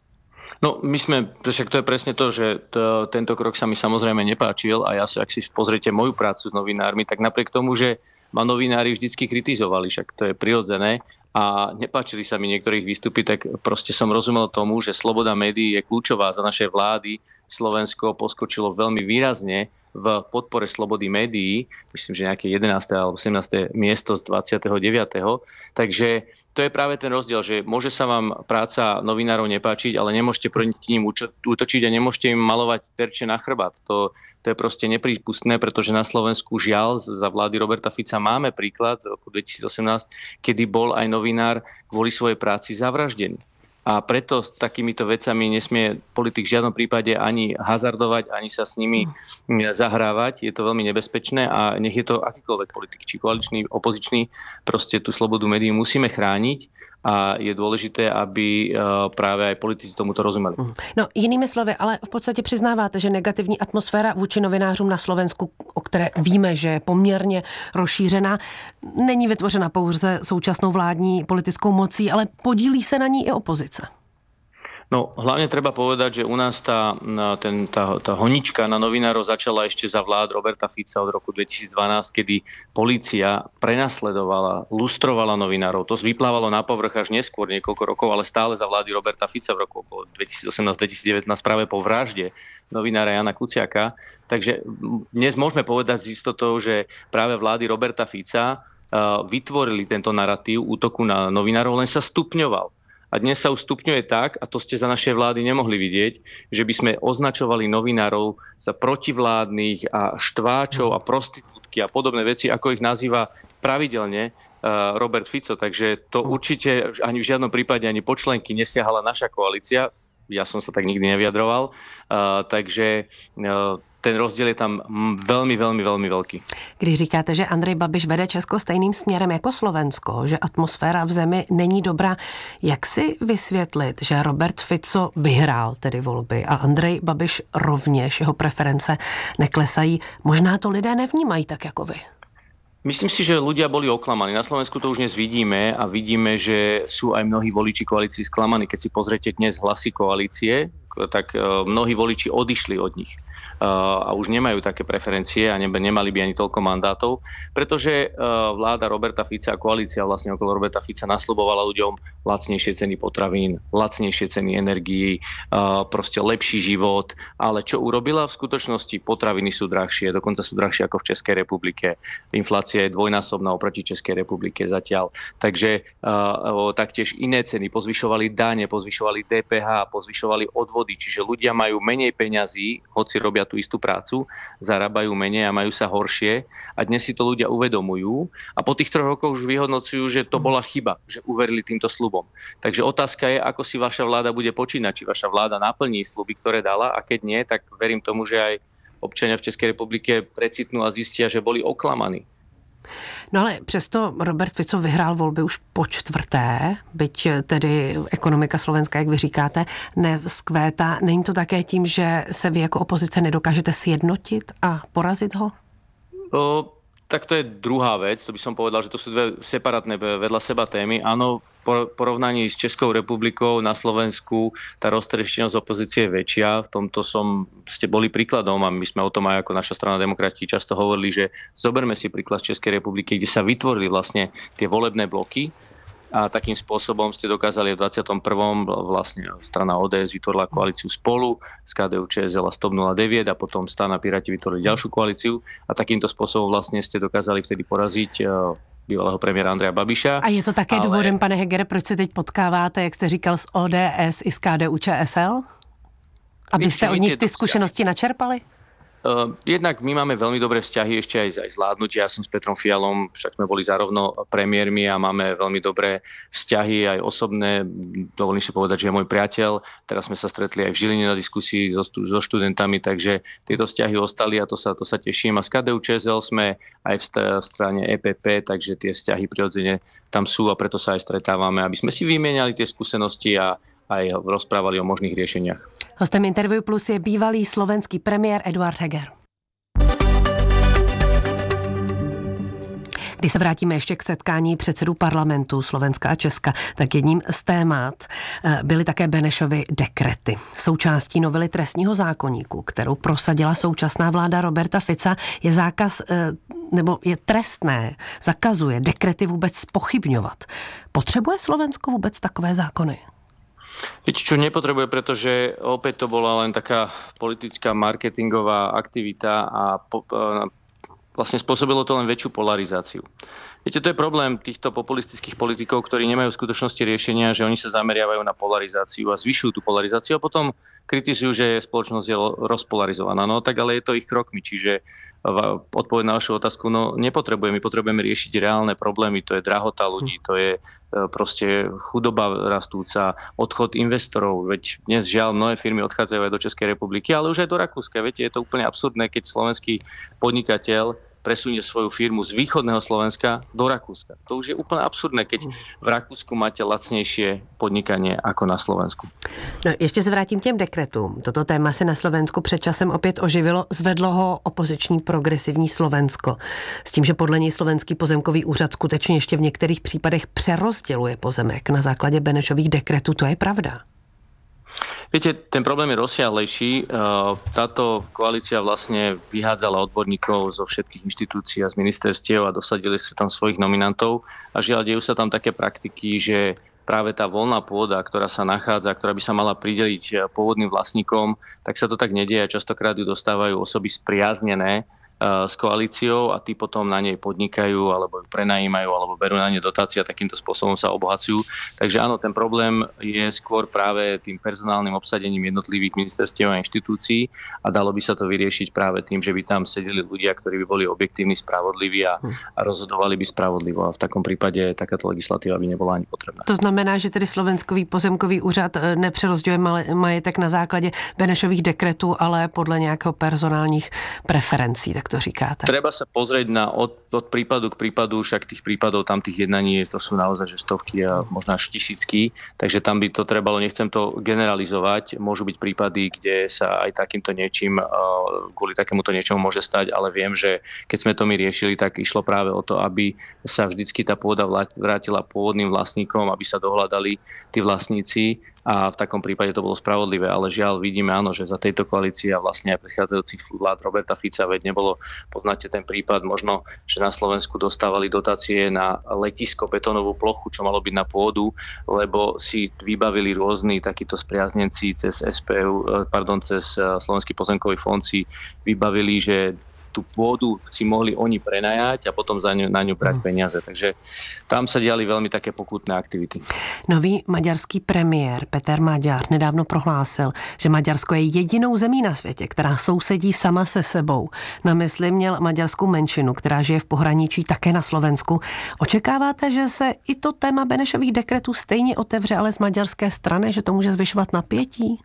No my sme, však to je presne to, že to, tento krok sa mi samozrejme nepáčil a ja si, ak si pozriete moju prácu s novinármi, tak napriek tomu, že ma novinári vždycky kritizovali, však to je prirodzené a nepáčili sa mi niektorých výstupy, tak proste som rozumel tomu, že sloboda médií je kľúčová. Za našej vlády Slovensko poskočilo veľmi výrazne v podpore slobody médií, myslím, že nejaké jedenáste alebo sedemnáste miesto z dvadsiateho deviateho Takže to je práve ten rozdiel, že môže sa vám práca novinárov nepáčiť, ale nemôžete proti ním útočiť a nemôžete im malovať terče na chrbát. To, to je proste neprípustné, pretože na Slovensku žiaľ za vlády Roberta Fica máme príklad v roku dvetisícosemnásť, kedy bol aj novinár kvôli svojej práci zavraždený. A preto s takýmito vecami nesmie politik v žiadnom prípade ani hazardovať, ani sa s nimi zahrávať. Je to veľmi nebezpečné a nech je to akýkoľvek politik, či koaličný, opozičný, proste tú slobodu médií musíme chrániť a je dôležité, aby právě aj politici tomuto rozumeli. No jinými slovy, ale v podstatě přiznáváte, že negativní atmosféra vůči novinářům na Slovensku, o které víme, že je poměrně rozšířená, není vytvořena pouze současnou vládní politickou mocí, ale podílí se na ní i opozice. No, hlavne treba povedať, že u nás tá, ten, tá, tá honička na novinárov začala ešte za vlád Roberta Fica od roku dvetisícdvanásť, kedy polícia prenasledovala, lustrovala novinárov. To vyplávalo na povrch až neskôr, niekoľko rokov, ale stále za vlády Roberta Fica v roku dvetisícosemnásť dvetisícdevätnásť práve po vražde novinára Jana Kuciaka. Takže dnes môžeme povedať s istotou, že práve vlády Roberta Fica vytvorili tento narratív útoku na novinárov, len sa stupňoval. A dnes sa už stupňuje tak, a to ste za našej vlády nemohli vidieť, že by sme označovali novinárov za protivládnych a štváčov a prostitútky a podobné veci, ako ich nazýva pravidelne uh, Robert Fico. Takže to určite ani v žiadnom prípade ani po členky nesiahala naša koalícia. Ja som sa tak nikdy nevyjadroval. Uh, takže uh, ten rozdíl je tam velmi, velmi, velmi velký. Když říkáte, že Andrej Babiš vede Česko stejným směrem jako Slovensko, že atmosféra v zemi není dobrá, jak si vysvětlit, že Robert Fico vyhrál tedy volby a Andrej Babiš rovněž, jeho preference neklesají? Možná to lidé nevnímají tak jako vy. Myslím si, že ľudia boli oklamaní. Na Slovensku to už dnes vidíme a vidíme, že sú aj mnohí voliči koalícií sklamaní. Keď si pozriete dnes hlasy koalície, tak mnohí voliči odišli od nich a už nemajú také preferencie a nemali by ani toľko mandátov, pretože vláda Roberta Fica a koalícia vlastne okolo Roberta Fica nasľubovala ľuďom lacnejšie ceny potravín, lacnejšie ceny energií, proste lepší život, ale čo urobila v skutočnosti? Potraviny sú drahšie, dokonca sú drahšie ako v Českej republike. Inflácia je dvojnásobná oproti Českej republike zatiaľ. Takže taktiež iné ceny, pozvyšovali dane, pozvyšovali dé pé há, pozvyšovali odvody, čiže ľudia majú menej peňazí, hoci robia tú istú prácu, zarábajú menej a majú sa horšie a dnes si to ľudia uvedomujú a po tých troch rokoch už vyhodnocujú, že to bola chyba, že uverili týmto sľubom. Takže otázka je, ako si vaša vláda bude počínať, či vaša vláda naplní sľuby, ktoré dala a keď nie, tak verím tomu, že aj občania v Českej republike precitnú a zistia, že boli oklamaní. No ale přesto Robert Fico vyhrál volby už po čtvrté, byť tedy ekonomika Slovenska, jak vy říkáte, nevzkvétá. Není to také tím, že se vy jako opozice nedokážete sjednotit a porazit ho? O, Tak to je druhá vec, to by som povedal, že to sú dve separátne vedľa seba témy. Áno, v porovnaní s Českou republikou na Slovensku tá roztrieštenosť opozície je väčšia. V tomto som, ste boli príkladom a my sme o tom aj ako naša strana Demokrati často hovorili, že zoberme si príklad z Českej republiky, kde sa vytvorili vlastne tie volebné bloky a takým spôsobom ste dokázali v dvadsiatom prvom vlastne strana ó dé es vytvorila koalíciu Spolu z ká dé ú Čé es el a stop nula deväť a potom strana Piráti vytvorili ďalšiu koalíciu a takýmto spôsobom vlastne ste dokázali vtedy poraziť bývalého premiéra Andreja Babiša. A je to také ale... důvodem, pane Hegere, proč se teď potkáváte, jak jste říkal, z ó dé es i z ká dé ú Čé es el? Abyste od nich ty zkušenosti načerpali? Uh, jednak my máme veľmi dobré vzťahy ešte aj, aj zvládnutie. Ja som s Petrom Fialom, však sme boli zárovno premiérmi a máme veľmi dobré vzťahy aj osobné. Dovolím si povedať, že je môj priateľ. Teraz sme sa stretli aj v Žiline na diskusii so, so študentami, takže tieto vzťahy ostali a to sa, to sa teším. A z ká dé ú Čé es el sme aj v, st- v strane é pé pé, takže tie vzťahy prirodzene tam sú a preto sa aj stretávame, aby sme si vymieniali tie skúsenosti a aj rozprávali o možných riešeniach. Hostem Interview Plus je bývalý slovenský premiér Eduard Heger. Když se vrátíme ještě k setkání předsedů parlamentu Slovenska a Česka, tak jedním z témat byly také Benešovy dekrety. Součástí novely trestního zákoníku, kterou prosadila současná vláda Roberta Fica, je zákaz, nebo je trestné, zakazuje dekrety vůbec zpochybňovat. Potřebuje Slovensko vůbec takové zákony? Viete, čo nepotrebuje, pretože opäť to bola len taká politická marketingová aktivita a po, vlastne spôsobilo to len väčšiu polarizáciu. Viete, to je problém týchto populistických politikov, ktorí nemajú v skutočnosti riešenia, že oni sa zameriavajú na polarizáciu a zvyšujú tú polarizáciu a potom kritizujú, že spoločnosť je rozpolarizovaná. No tak ale je to ich krokmi, čiže odpoveď na vašu otázku, no nepotrebujeme, my potrebujeme riešiť reálne problémy, to je drahota ľudí, to je proste chudoba rastúca, odchod investorov, veď dnes žiaľ mnohé firmy odchádzajú aj do Českej republiky, ale už aj do Rakúska, viete, je to úplne absurdné, keď slovenský podnikateľ presunie svoju firmu z východného Slovenska do Rakúska. To už je úplne absurdné, keď v Rakúsku máte lacnejšie podnikanie ako na Slovensku. No, ještě se vrátím k těm dekretům. Toto téma se na Slovensku před časem opět oživilo, zvedlo ho opoziční progresivní Slovensko. S tím, že podle něj slovenský pozemkový úřad skutečně ještě v některých případech přerozděluje pozemek na základě Benešových dekretů. To je pravda. Viete, ten problém je rozsiahlejší. Táto koalícia vlastne vyhádzala odborníkov zo všetkých inštitúcií a z ministerstiev a dosadili si tam svojich nominantov a žiaľ, dejú sa tam také praktiky, že práve tá voľná pôda, ktorá sa nachádza, ktorá by sa mala prideliť pôvodným vlastníkom, tak sa to tak nedieje. Častokrát ju dostávajú osoby spriaznené s koalíciou a tí potom na nej podnikajú alebo ju prenajímajú alebo berú na ne dotácie a takýmto spôsobom sa obohacujú. Takže áno, ten problém je skôr práve tým personálnym obsadením jednotlivých ministerstiev a inštitúcií a dalo by sa to vyriešiť práve tým, že by tam sedeli ľudia, ktorí by boli objektívni, spravodliví a, a rozhodovali by spravodlivo a v takom prípade takáto legislatíva by nebola ani potrebná. To znamená, že tedy Slovenskový pozemkový úřad nepřerozděluje majetek na základě Benešových dekretů, ale podle nějakého personálních preferencí. To říkáte. Treba sa pozrieť na od, od prípadu k prípadu, však tých prípadov, tam tých jednaní, to sú naozaj že stovky a možno až tisícky, takže tam by to trebalo, nechcem to generalizovať, môžu byť prípady, kde sa aj takýmto niečím, kvôli takémuto niečomu môže stať, ale viem, že keď sme to my riešili, tak išlo práve o to, aby sa vždycky tá pôda vrátila pôvodným vlastníkom, aby sa dohľadali tí vlastníci a v takom prípade to bolo spravodlivé, ale žiaľ vidíme áno, že za tejto koalície a vlastne aj predchádzajúcich vlád Roberta Fica, veď nebolo, poznáte ten prípad, možno, že na Slovensku dostávali dotácie na letisko, betónovú plochu, čo malo byť na pôdu, lebo si vybavili rôzni takíto spriaznenci cez es pé ú, pardon, cez Slovenský pozemkový fond si vybavili, že tú pôdu si mohli oni prenajať a potom za ňu, na ňu brať peniaze. Takže tam sa diali veľmi také pokutné aktivity. Nový maďarský premiér Peter Maďar nedávno prohlásil, že Maďarsko je jedinou zemí na světě, která sousedí sama se sebou. Na mysli měl maďarskou menšinu, která žije v pohraničí také na Slovensku. Očekáváte, že se i to téma Benešových dekretů stejně otevře, ale z maďarské strany, že to může zvyšovat napětí?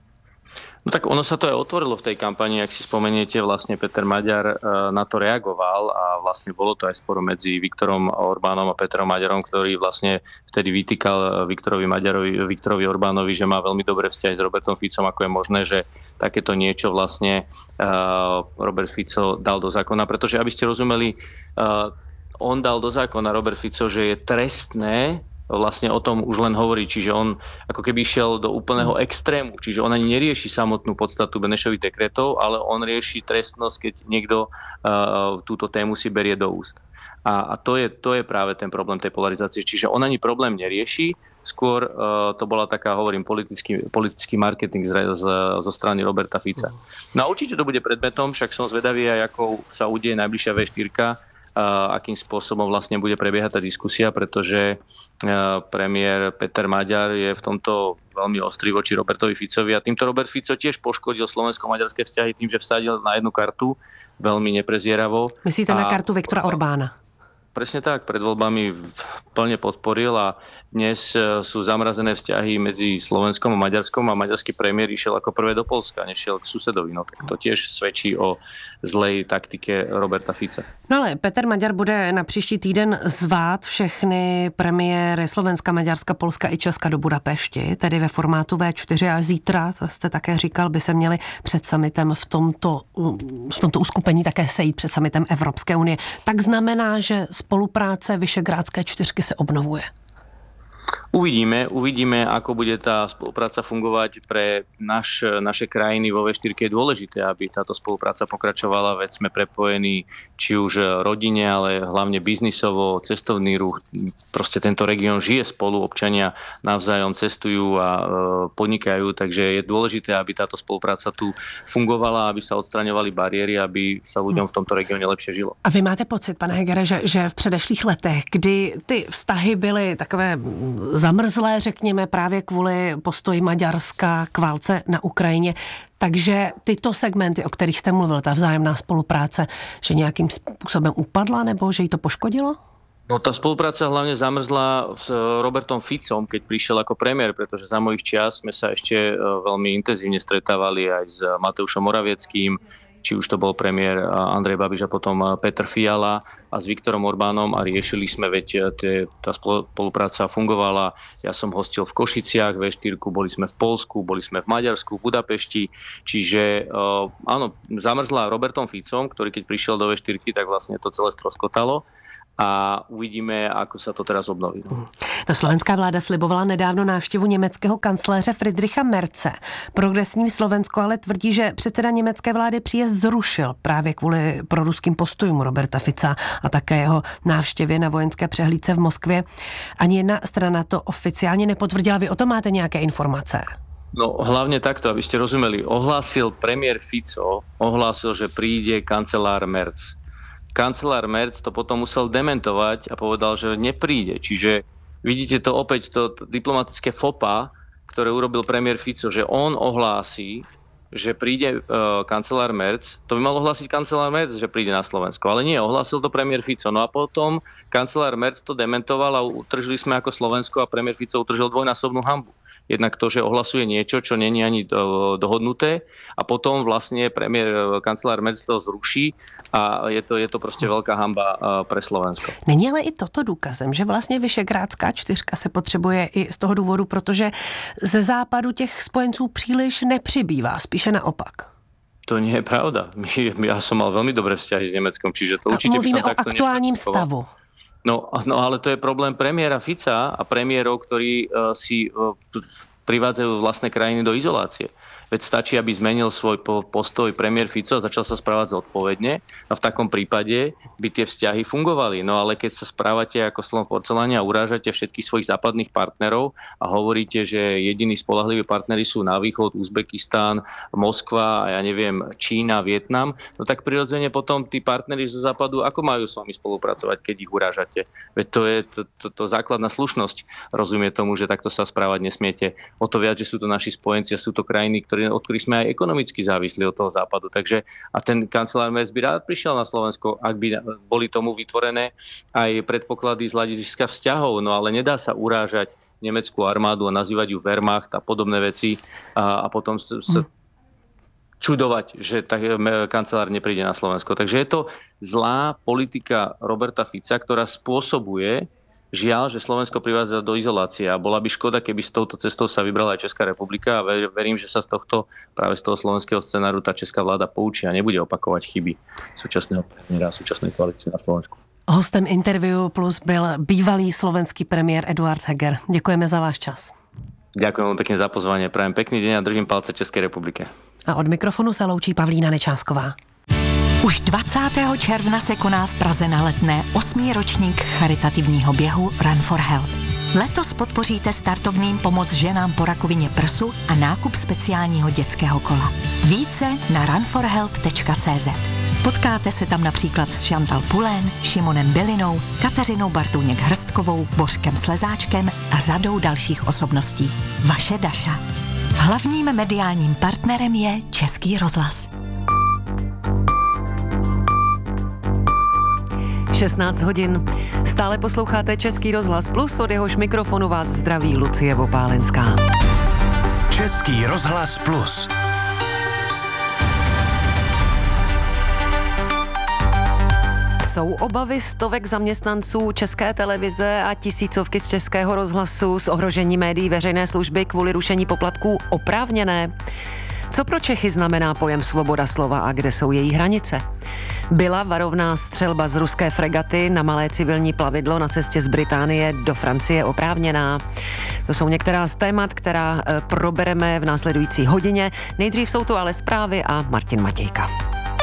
No tak ono sa to aj otvorilo v tej kampani, ak si spomeniete, vlastne Peter Maďar na to reagoval a vlastne bolo to aj sporo medzi Viktorom Orbánom a Petrom Maďarom, ktorý vlastne vtedy vytýkal Viktorovi Maďarovi, Viktorovi Orbánovi, že má veľmi dobré vzťahy s Robertom Ficom, ako je možné, že takéto niečo vlastne uh, Robert Fico dal do zákona, pretože aby ste rozumeli, uh, on dal do zákona, Robert Fico, že je trestné vlastne o tom už len hovorí, čiže on ako keby išiel do úplného extrému, čiže on ani nerieši samotnú podstatu Benešových dekretov, ale on rieši trestnosť, keď niekto uh, túto tému si berie do úst. A, a to, je, to je práve ten problém tej polarizácie, čiže on ani problém nerieši, skôr uh, to bola taká, hovorím, politický, politický marketing z, z, zo strany Roberta Fica. No a určite to bude predmetom, však som zvedavý aj, ako sa udeje najbližšia vé štyri, Uh, akým spôsobom vlastne bude prebiehať tá diskusia, pretože uh, premiér Peter Maďar je v tomto veľmi ostrý voči Robertovi Ficovi a týmto Robert Fico tiež poškodil slovensko-maďarské vzťahy tým, že vsadil na jednu kartu veľmi neprezieravo. Myslíte a... na kartu Viktora Orbána? Presne tak, pred voľbami plne podporil a dnes sú zamrazené vzťahy medzi Slovenskom a Maďarskom a maďarský premiér išiel ako prvé do Poľska, nešiel k susedovi. No tak to tiež svedčí o zlej taktike Roberta Fica. No ale Peter Maďar bude na příští týden zvát všechny premiéry Slovenska, Maďarska, Polska i Česka do Budapešti, tedy ve formátu vé čtyři a zítra, to jste také říkal, by se měli před summitem v tomto, v tomto uskupení také sejít před summitem Evropské unie. Tak znamená, že spolupráce Vyšegrádské čtyřky se obnovuje. Uvidíme, uvidíme, ako bude tá spolupráca fungovať pre naš, naše krajiny vo vé štyri. Je dôležité, aby táto spolupráca pokračovala, veď sme prepojení či už rodine, ale hlavne biznisovo, cestovný ruch. Proste tento región žije spolu, občania navzájom cestujú a e, podnikajú, takže je dôležité, aby táto spolupráca tu fungovala, aby sa odstraňovali bariéry, aby sa ľuďom v tomto regióne lepšie žilo. A vy máte pocit, pane Hegere, že, že v předešlých letech, kdy ty vztahy byly takové zamrzlé, řekněme, právě kvůli postoji Maďarska k válce na Ukrajině. Takže tyto segmenty, o kterých jste mluvil, ta vzájemná spolupráce, že nějakým způsobem upadla nebo že jí to poškodilo? No tá spolupráca hlavne zamrzla s Robertom Ficom, keď prišiel ako premiér, pretože za mojich čias sme sa ešte veľmi intenzívne stretávali aj s Mateušom Moravieckým, či už to bol premiér Andrej Babiš a potom Petr Fiala a s Viktorom Orbánom a riešili sme, veď tie, tá spolupráca fungovala. Ja som hostil v Košiciach vé štyri, boli sme v Poľsku, boli sme v Maďarsku, v Budapešti, čiže uh, áno, zamrzla Robertom Ficom, ktorý keď prišiel do vé štyri, tak vlastne to celé stroskotalo. A uvidíme, ako sa to teraz obnoví. No, slovenská vláda slibovala nedávno návštěvu německého kancléře Friedricha Merze. Progresní Slovensko ale tvrdí, že předseda německé vlády příjezd zrušil právě kvůli proruským postojům Roberta Fica a také jeho návštěvě na vojenské přehlídce v Moskvě. Ani jedna strana to oficiálně nepotvrdila. Vy o tom máte nějaké informace? No hlavne takto, aby ste rozumeli. Ohlásil premiér Fico, ohlásil, že príde kancelár Merz. Kancelár Merz to potom musel dementovať a povedal, že nepríde. Čiže vidíte to opäť, to diplomatické fopa, ktoré urobil premiér Fico, že on ohlási, že príde uh, kancelár Merz. To by mal ohlásiť kancelár Merz, že príde na Slovensko. Ale nie, ohlásil to premiér Fico. No a potom kancelár Merz to dementoval a utržili sme ako Slovensko a premiér Fico utržil dvojnásobnú hanbu. Jednak to, že ohlasuje niečo, čo není ani dohodnuté a potom vlastne premiér, kancelár Merz to zruší a je to, je to prostě veľká hanba pre Slovensko. Není ale i toto důkazem, že vlastně Vyšegrádská čtyřka se potřebuje i z toho důvodu, protože ze západu těch spojenců příliš nepřibývá, spíše naopak. To nie je pravda. Ja som mal veľmi dobré vzťahy s Nemeckom, čiže to určite by som takto neštakoval. Mluvíme o aktuálním stavu. No, no ale to je problém premiéra Fica a premiérov, ktorí uh, si uh, privádzajú vlastné krajiny do izolácie. Veď stačí, aby zmenil svoj postoj premiér Fico a začal sa správať zodpovedne a v takom prípade by tie vzťahy fungovali. No ale keď sa správate ako Slovan porceláne a urážate všetkých svojich západných partnerov a hovoríte, že jediní spoľahliví partneri sú na východ, Uzbekistán, Moskva a ja neviem, Čína, Vietnam, no tak prirodzene potom tí partneri zo západu, ako majú s vami spolupracovať, keď ich urážate? Veď to je to, to, to základná slušnosť. Rozumie tomu, že takto sa správať nesmiete. O to viac, že sú to naši spojenci a sú to krajiny, ktoré od ktorých sme aj ekonomicky závislí od toho západu. Takže a ten kancelár Merz by rád prišiel na Slovensko, ak by boli tomu vytvorené aj predpoklady z hľadiska vzťahov, no ale nedá sa urážať nemeckú armádu a nazývať ju Wehrmacht a podobné veci a, a potom sa, sa čudovať, že tak kancelár nepríde na Slovensko. Takže je to zlá politika Roberta Fica, ktorá spôsobuje, žiaľ, že Slovensko privádza do izolácie a bola by škoda, keby s touto cestou sa vybrala aj Česká republika a verím, že sa z tohto, práve z toho slovenského scenáru tá česká vláda poučí a nebude opakovať chyby súčasného premiéra a súčasnej koalície na Slovensku. Hostem Interview Plus byl bývalý slovenský premiér Eduard Heger. Děkujeme za váš čas. Ďakujem vám pekne za pozvanie. Prajem pekný deň a držím palce Českej republike. A od mikrofonu se loučí Pavlína Nečásková. Už dvacátého června se koná v Praze na Letné osmý ročník charitativního běhu Run for Help. Letos podpoříte startovným pomoc ženám po rakovině prsu a nákup speciálního dětského kola. Více na run for help tečka cé zet. Potkáte se tam například s Chantal Pulén, Šimonem Bilinou, Kateřinou Bartůněk-Hrstkovou, Božkem Slezáčkem a řadou dalších osobností. Vaše Daša. Hlavním mediálním partnerem je Český rozhlas. šestnáct hodin. Stále posloucháte Český rozhlas Plus, od jehož mikrofonu vás zdraví Lucie Vopálenská. Český rozhlas Plus. Jsou obavy stovek zaměstnanců České televize a tisícovky z Českého rozhlasu z ohrožení médií veřejné služby kvůli rušení poplatků oprávněné? Co pro Čechy znamená pojem svoboda slova a kde jsou její hranice? Byla varovná střelba z ruské fregaty na malé civilní plavidlo na cestě z Británie do Francie oprávněná? To jsou některá z témat, která probereme v následující hodině. Nejdřív jsou to ale zprávy a Martin Matějka.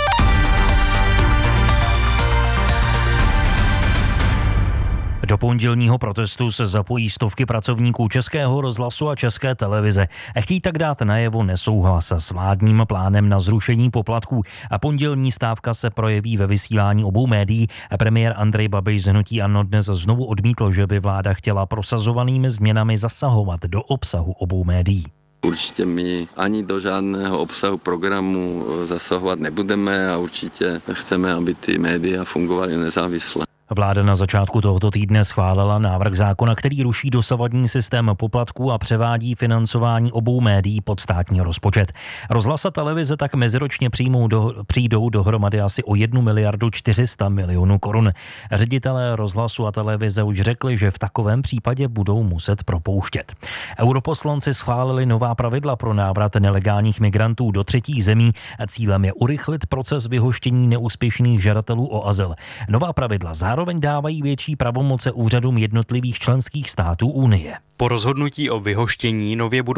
Do pondělního protestu se zapojí stovky pracovníků Českého rozhlasu a České televize. Chtějí tak dát najevo nesouhlas s vládním plánem na zrušení poplatků a pondělní stávka se projeví ve vysílání obou médií. Premiér Andrej Babiš z hnutí ANO dnes znovu odmítl, že by vláda chtěla prosazovanými změnami zasahovat do obsahu obou médií. Určitě my ani do žádného obsahu programu zasahovat nebudeme a určitě chceme, aby ty média fungovaly nezávisle. Vláda na začátku tohoto týdne schválila návrh zákona, který ruší dosavadní systém poplatků a převádí financování obou médií pod státní rozpočet. Rozhlas a televize tak meziročně přijmou do, přijdou dohromady asi o jednu miliardu čtyři sta milionů korun. Ředitelé rozhlasu a televize už řekli, že v takovém případě budou muset propouštět. Europoslanci schválili nová pravidla pro návrat nelegálních migrantů do třetích zemí a cílem je urychlit proces vyhoštění neúspěšných žadatelů o azyl. Nová pravidla zároveň dávají větší pravomoce úřadům jednotlivých členských států Unie. Po rozhodnutí o vyhoštění nově budou